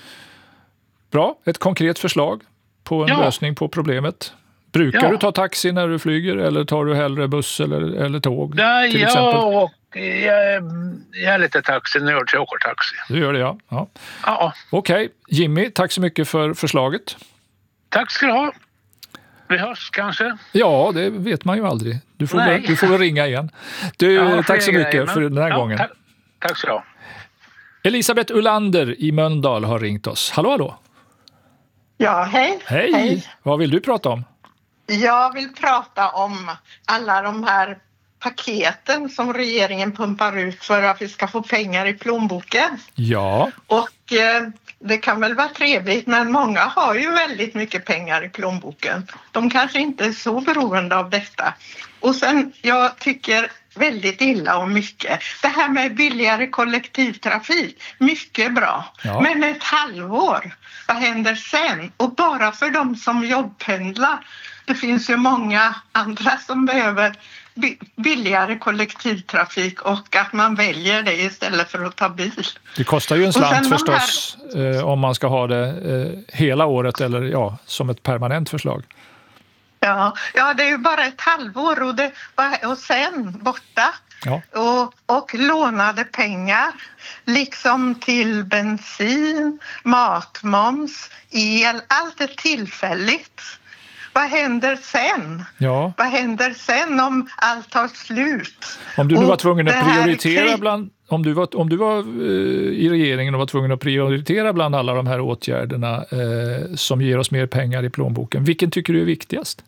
Bra, ett konkret förslag på en Ja. lösning på problemet. Brukar Ja. du ta taxi när du flyger eller tar du hellre buss eller, eller tåg? Nej, till jag, exempel? och, jag, jag är lite taxinörd så jag åker taxi. Du gör det, ja. ja. Ja. Okej, Jimmy, tack så mycket för förslaget. Tack ska du ha. Vi hörs kanske. Ja, det vet man ju aldrig. Du får, Nej. väl, du får väl ringa igen. Du, Ja, tack så fler mycket grejer, för men- den här ja, gången. Tack, tack så du ha. Elisabeth Ullander i Mölndal har ringt oss. Hallå, hallå. Ja, hej. Hej. Vad vill du prata om? Jag vill prata om alla de här paketen som regeringen pumpar ut för att vi ska få pengar i plånboken. Ja. Och eh, det kan väl vara trevligt, men många har ju väldigt mycket pengar i plånboken. De kanske inte är så beroende av detta. Och sen, jag tycker väldigt illa om mycket. Det här med billigare kollektivtrafik, mycket bra. Ja. Men ett halvår, vad händer sen? Och bara för de som jobbpendlar. Det finns ju många andra som behöver bi- billigare kollektivtrafik och att man väljer det istället för att ta bil. Det kostar ju en Och sen slant de förstås eh, om man ska ha det eh, hela året eller ja, som ett permanent förslag. Ja, ja, det är ju bara ett halvår och, det, och sen borta. Ja. Och, och lånade pengar, liksom till bensin, matmoms, el, allt är tillfälligt. Vad händer sen? Ja. Vad händer sen om allt tar slut? Om du nu Och var tvungen det att här prioritera krig- bland om du var, om du var eh, i regeringen och var tvungen att prioritera bland alla de här åtgärderna eh, som ger oss mer pengar i plånboken, vilken tycker du är viktigast?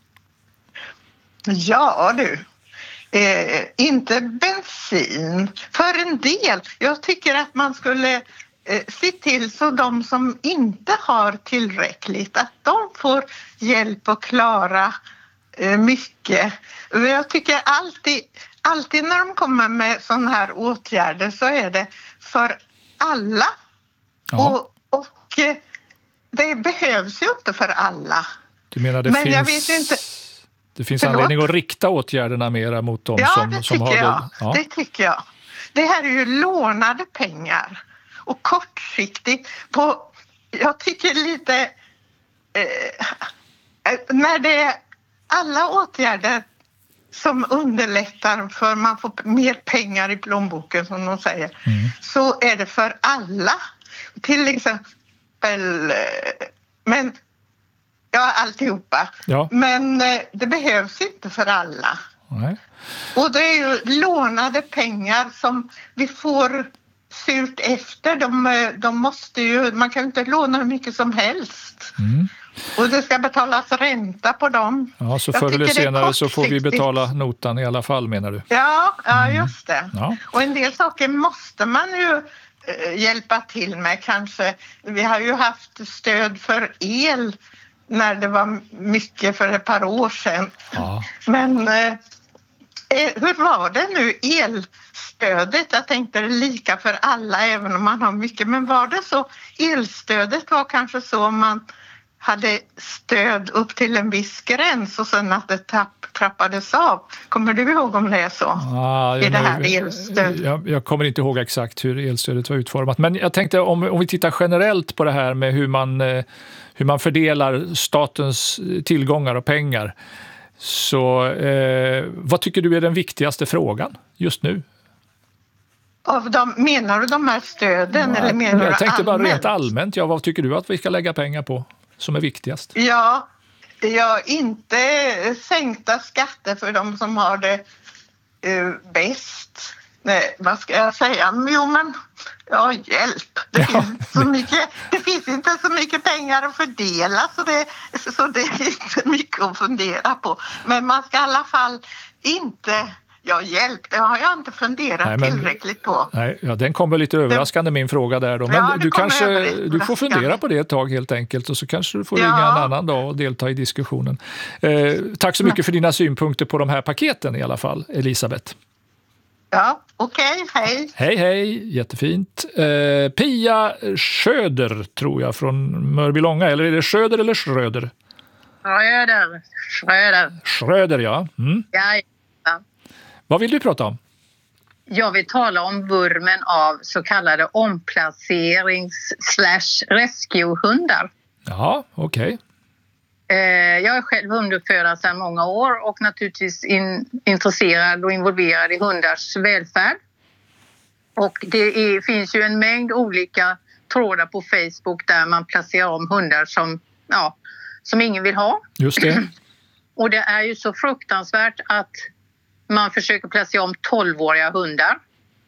Ja du, eh, inte bensin. För en del, jag tycker att man skulle eh, se till så de som inte har tillräckligt, att de får hjälp att klara eh, mycket. Jag tycker alltid, alltid när de kommer med sådana här åtgärder så är det för alla. Ja. Och, och eh, det behövs ju inte för alla. Du menar det Men finns, jag vet inte. det finns Förlåt? anledning att rikta åtgärderna mera mot dem Ja, som, det som har tycker jag. det? Ja. Det tycker jag. Det här är ju lånade pengar och kortsiktigt på, jag tycker lite eh, när det alla åtgärder som underlättar för man får mer pengar i plånboken som de säger, mm. så är det för alla. Till exempel, men ja, alltihopa. Ja. Men det behövs inte för alla. Nej. Och det är ju lånade pengar som vi får surt efter. De, de måste ju, man kan ju inte låna hur mycket som helst. Mm. Och det ska betalas ränta på dem. Ja, så förr eller senare så får vi betala notan i alla fall, menar du? Ja, ja just det. Mm. Ja. Och en del saker måste man ju äh, hjälpa till med kanske. Vi har ju haft stöd för el när det var mycket för ett par år sedan. Ja. Men äh, hur var det nu, elstödet? Jag tänkte det är lika för alla även om man har mycket. Men var det så? Elstödet var kanske så om man hade stöd upp till en viss gräns och sen att det tapp, trappades av. Kommer du ihåg om det är så? Ah, I det här elstödet? Jag, jag kommer inte ihåg exakt hur elstödet var utformat. Men jag tänkte om, om vi tittar generellt på det här med hur man, hur man fördelar statens tillgångar och pengar. Så eh, vad tycker du är den viktigaste frågan just nu? Av de, menar du de här stöden? Ja, eller menar jag du tänkte allmänt? bara rent allmänt. Ja, vad tycker du att vi ska lägga pengar på som är viktigast? Ja, ja inte sänkta skatter för de som har det uh, bäst. Nej, vad ska jag säga? Jo, men ja, hjälp. Det, ja. finns så mycket, det finns inte så mycket pengar att fördela så det, så det är inte mycket att fundera på. Men man ska i alla fall inte... Ja, hjälp, det har jag inte funderat nej, men, tillräckligt på. Nej, ja, den kommer lite överraskande min fråga där då. Men ja, du kanske du får fundera på det ett tag helt enkelt och så kanske du får ja. ringa en annan dag och delta i diskussionen. Eh, tack så mycket för dina synpunkter på de här paketen i alla fall, Elisabeth. Ja, okej, okay, hej. Hej, hej, jättefint. Eh, Pia Schröder tror jag från Mörbylånga, eller är det Schröder eller Schröder? Schröder, Schröder. Schröder, ja. Mm. Ja, ja. Vad vill du prata om? Jag vill tala om vurmen av så kallade omplacerings- slash rescue-hundar. Ja, okej. Okay. Jag är själv hunduppfödare sedan många år och naturligtvis in, intresserad och involverad i hundars välfärd. Och det är, finns ju en mängd olika trådar på Facebook där man placerar om hundar som, ja, som ingen vill ha. Just det. Och det är ju så fruktansvärt att man försöker placera om tolvåriga hundar.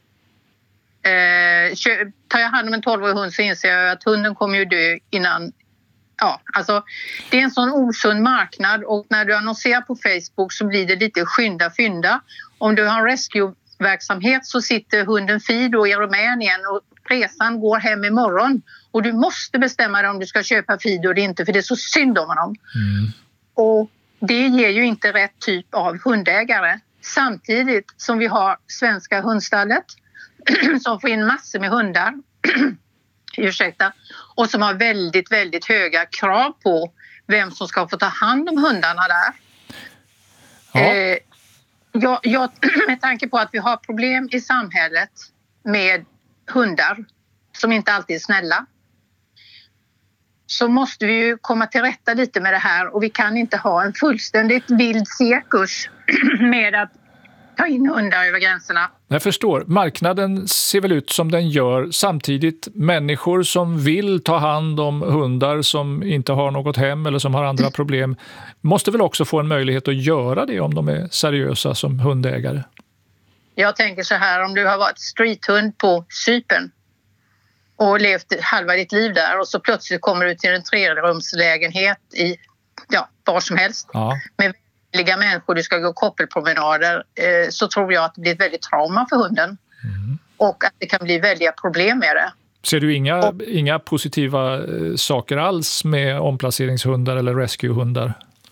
Eh, tar jag hand om en tolvårig hund så inser jag att hunden kommer ju dö innan. Ja, alltså det är en sån osund marknad och när du annonserar på Facebook så blir det lite skynda fynda. Om du har en rescue-verksamhet så sitter hunden Fido i Rumänien och resan går hem imorgon. Och du måste bestämma dig om du ska köpa Fido eller inte för det är så synd om honom. Mm. Och det ger ju inte rätt typ av hundägare. Samtidigt som vi har svenska hundstallet som får in massor med hundar ursäkta, och som har väldigt, väldigt höga krav på vem som ska få ta hand om hundarna där. Ja. Eh, jag, jag, med tanke på att vi har problem i samhället med hundar som inte alltid är snälla så måste vi ju komma till rätta lite med det här och vi kan inte ha en fullständigt vild cirkus med att ta in hundar över gränserna. Jag förstår. Marknaden ser väl ut som den gör. Samtidigt människor som vill ta hand om hundar som inte har något hem eller som har andra problem måste väl också få en möjlighet att göra det om de är seriösa som hundägare. Jag tänker så här, om du har varit streethund på Cypern och levt halva ditt liv där och så plötsligt kommer du till en trerumslägenhet i ja, var som helst ja. med väldiga människor, du ska gå koppelpromenader eh, så tror jag att det blir ett väldigt trauma för hunden mm. och att det kan bli väldiga problem med det. Ser du inga, och, inga positiva eh, saker alls med omplaceringshundar eller rescuehundar?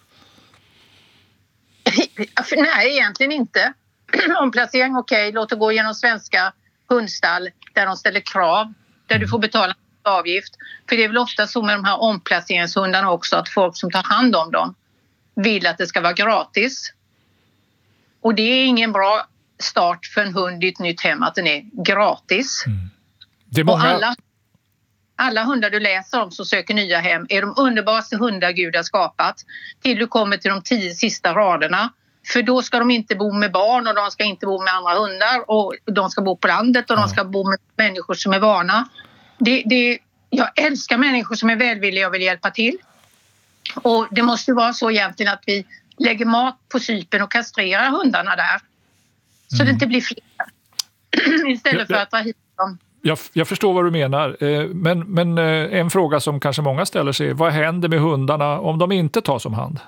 Nej, egentligen inte. Omplacering okej, okay. Låt det gå genom svenska hundstall där de ställer krav, där du får betala avgift. För det är väl ofta så med de här omplaceringshundarna också att folk som tar hand om dem vill att det ska vara gratis. Och det är ingen bra start för en hund i ett nytt hem att den är gratis. Mm. Det är många, alla... alla hundar du läser om som söker nya hem är de underbaraste hundar Gud har skapat. Till du kommer till de tio sista raderna. För då ska de inte bo med barn och de ska inte bo med andra hundar. Och de ska bo på landet och de ska bo med människor som är vana. Det, det, jag älskar människor som är välvilliga och vill hjälpa till. Och det måste ju vara så egentligen att vi lägger mat på sypen och kastrerar hundarna där. Så mm. det inte blir fler. Istället för att ta hit dem. Jag, jag förstår vad du menar, men, men en fråga som kanske många ställer sig är, vad händer med hundarna om de inte tas om hand?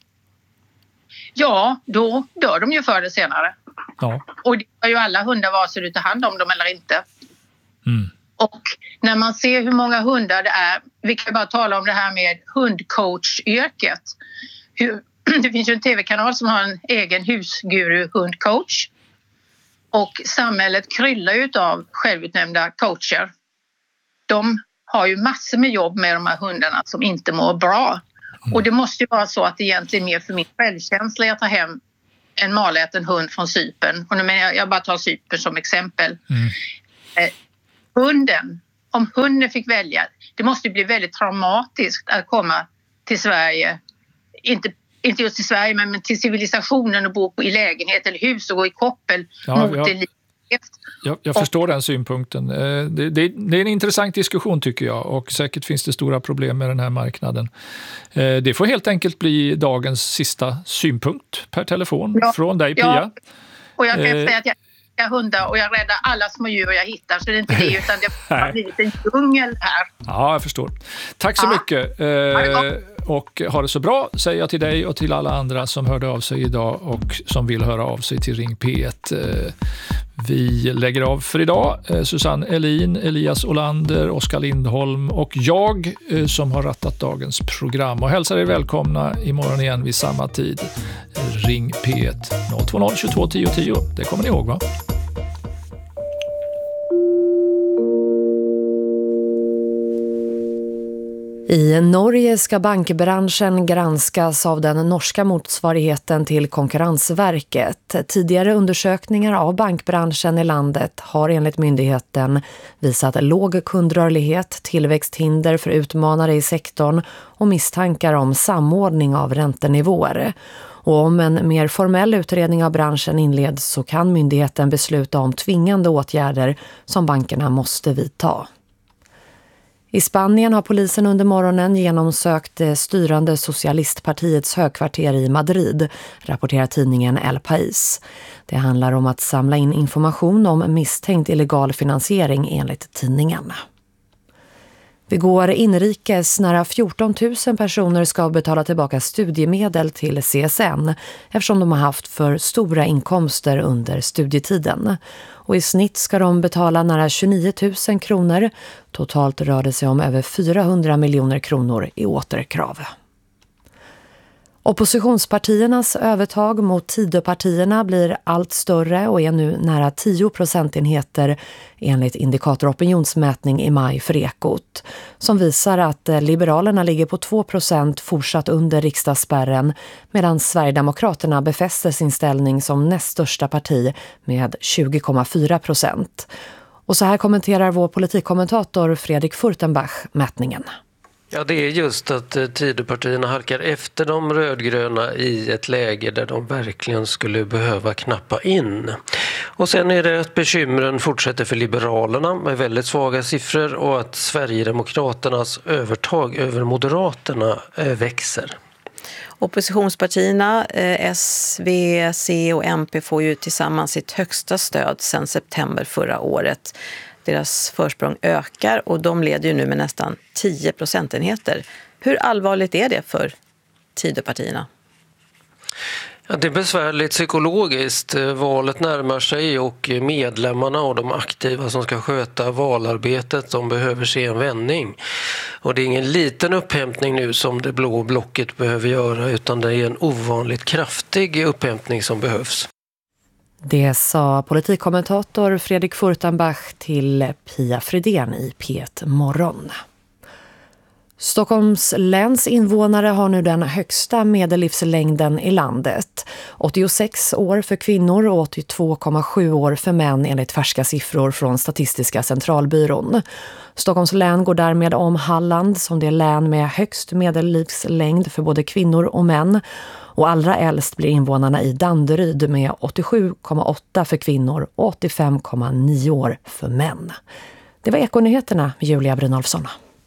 Ja, då dör de ju förr eller senare. Ja. Och det har ju alla hundar vare sig du tar hand om dem eller inte. Mm. Och när man ser hur många hundar det är, vi kan bara tala om det här med hundcoach-yrket. Hur, det finns ju en tv-kanal som har en egen husguru-hundcoach. Och samhället kryllar ju av självutnämnda coacher. De har ju massor med jobb med de här hundarna som inte mår bra. Mm. Och det måste ju vara så att det egentligen är mer för min självkänsla att ta hem en maläten hund från Cypern. Och nu menar jag, jag bara tar Cypern som exempel. Mm. Eh, hunden, om hunden fick välja, det måste ju bli väldigt traumatiskt att komma till Sverige. Inte Inte just i Sverige, men till civilisationen och bo i lägenhet eller hus och gå i koppel ja, mot ja. det livet. Jag, jag förstår den synpunkten. Det, det, det är en intressant diskussion tycker jag, och säkert finns det stora problem med den här marknaden. Det får helt enkelt bli dagens sista synpunkt per telefon ja, från dig, Pia. Ja. Och jag kan eh, säga att jag älskar hundar och jag räddar alla små djur jag hittar, så det är inte det, utan det har blivit en djungel här. Ja, jag förstår. Tack så ja. mycket. Eh, Och ha det så bra, säger jag till dig och till alla andra som hörde av sig idag och som vill höra av sig till Ring P ett. Vi lägger av för idag. Susanne Elin, Elias Olander, Oskar Lindholm och jag som har rattat dagens program. Och hälsar er välkomna imorgon igen vid samma tid. Ring P ett noll två noll tjugotvå tio tio. Det kommer ni ihåg, va? I Norge ska bankbranschen granskas av den norska motsvarigheten till Konkurrensverket. Tidigare undersökningar av bankbranschen i landet har enligt myndigheten visat låg kundrörlighet, tillväxthinder för utmanare i sektorn och misstankar om samordning av räntenivåer. Och om en mer formell utredning av branschen inleds så kan myndigheten besluta om tvingande åtgärder som bankerna måste vidta. I Spanien har polisen under morgonen genomsökt det styrande socialistpartiets högkvarter i Madrid, rapporterar tidningen El País. Det handlar om att samla in information om misstänkt illegal finansiering enligt tidningen. Vi går inrikes, nära fjorton tusen personer ska betala tillbaka studiemedel till C S N eftersom de har haft för stora inkomster under studietiden. Och i snitt ska de betala nära tjugonio tusen kronor. Totalt rör det sig om över fyrahundra miljoner kronor i återkrav. Oppositionspartiernas övertag mot Tidöpartierna blir allt större och är nu nära tio procentenheter enligt indikator opinionsmätning i maj för Ekot, som visar att Liberalerna ligger på två procent fortsatt under riksdagsspärren medan Sverigedemokraterna befäster sin ställning som näst största parti med tjugo komma fyra procent. Och så här kommenterar vår politikkommentator Fredrik Furtenbach mätningen. Ja, det är just att Tidöpartierna halkar efter de rödgröna i ett läge där de verkligen skulle behöva knappa in. Och sen är det att bekymren fortsätter för Liberalerna med väldigt svaga siffror och att Sverigedemokraternas övertag över Moderaterna växer. Oppositionspartierna eh, S, V, C och M P får ju tillsammans sitt högsta stöd sedan september förra året. Deras försprång ökar och de leder ju nu med nästan tio procentenheter. Hur allvarligt är det för Tidöpartierna? Ja, det är besvärligt psykologiskt. Valet närmar sig och medlemmarna och de aktiva som ska sköta valarbetet, de behöver se en vändning. Och det är ingen liten upphämtning nu som det blå blocket behöver göra, utan det är en ovanligt kraftig upphämtning som behövs. Det sa politikkommentator Fredrik Furtenbach till Pia Fridén i P ett Morgon. Stockholms läns invånare har nu den högsta medellivslängden i landet. åttiosex år för kvinnor och åttiotvå komma sju år för män enligt färska siffror från Statistiska centralbyrån. Stockholms län går därmed om Halland som det län med högst medellivslängd för både kvinnor och män. Och allra äldst blir invånarna i Danderyd med åttiosju komma åtta för kvinnor och åttiofem komma nio år för män. Det var Ekonyheterna med Julia Brynolfsson.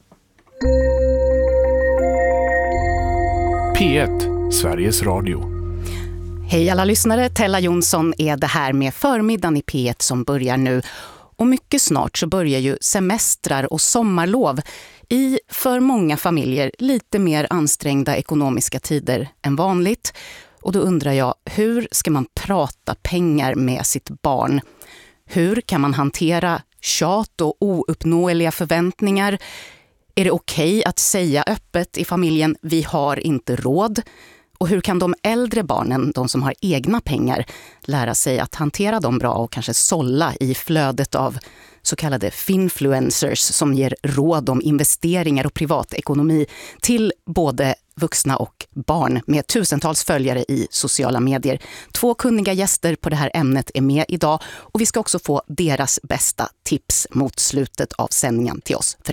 P ett, Sveriges Radio. Hej alla lyssnare, Tella Jonsson är det här med förmiddagen i P ett som börjar nu. Och mycket snart så börjar ju semestrar och sommarlov i för många familjer lite mer ansträngda ekonomiska tider än vanligt. Och då undrar jag, hur ska man prata pengar med sitt barn? Hur kan man hantera tjat och ouppnåeliga förväntningar? Är det okej att säga öppet i familjen, vi har inte råd? Och hur kan de äldre barnen, de som har egna pengar, lära sig att hantera dem bra och kanske sålla i flödet av så kallade finfluencers som ger råd om investeringar och privatekonomi till både vuxna och barn med tusentals följare i sociala medier. Två kunniga gäster på det här ämnet är med idag och vi ska också få deras bästa tips mot slutet av sändningen till oss föräldrar.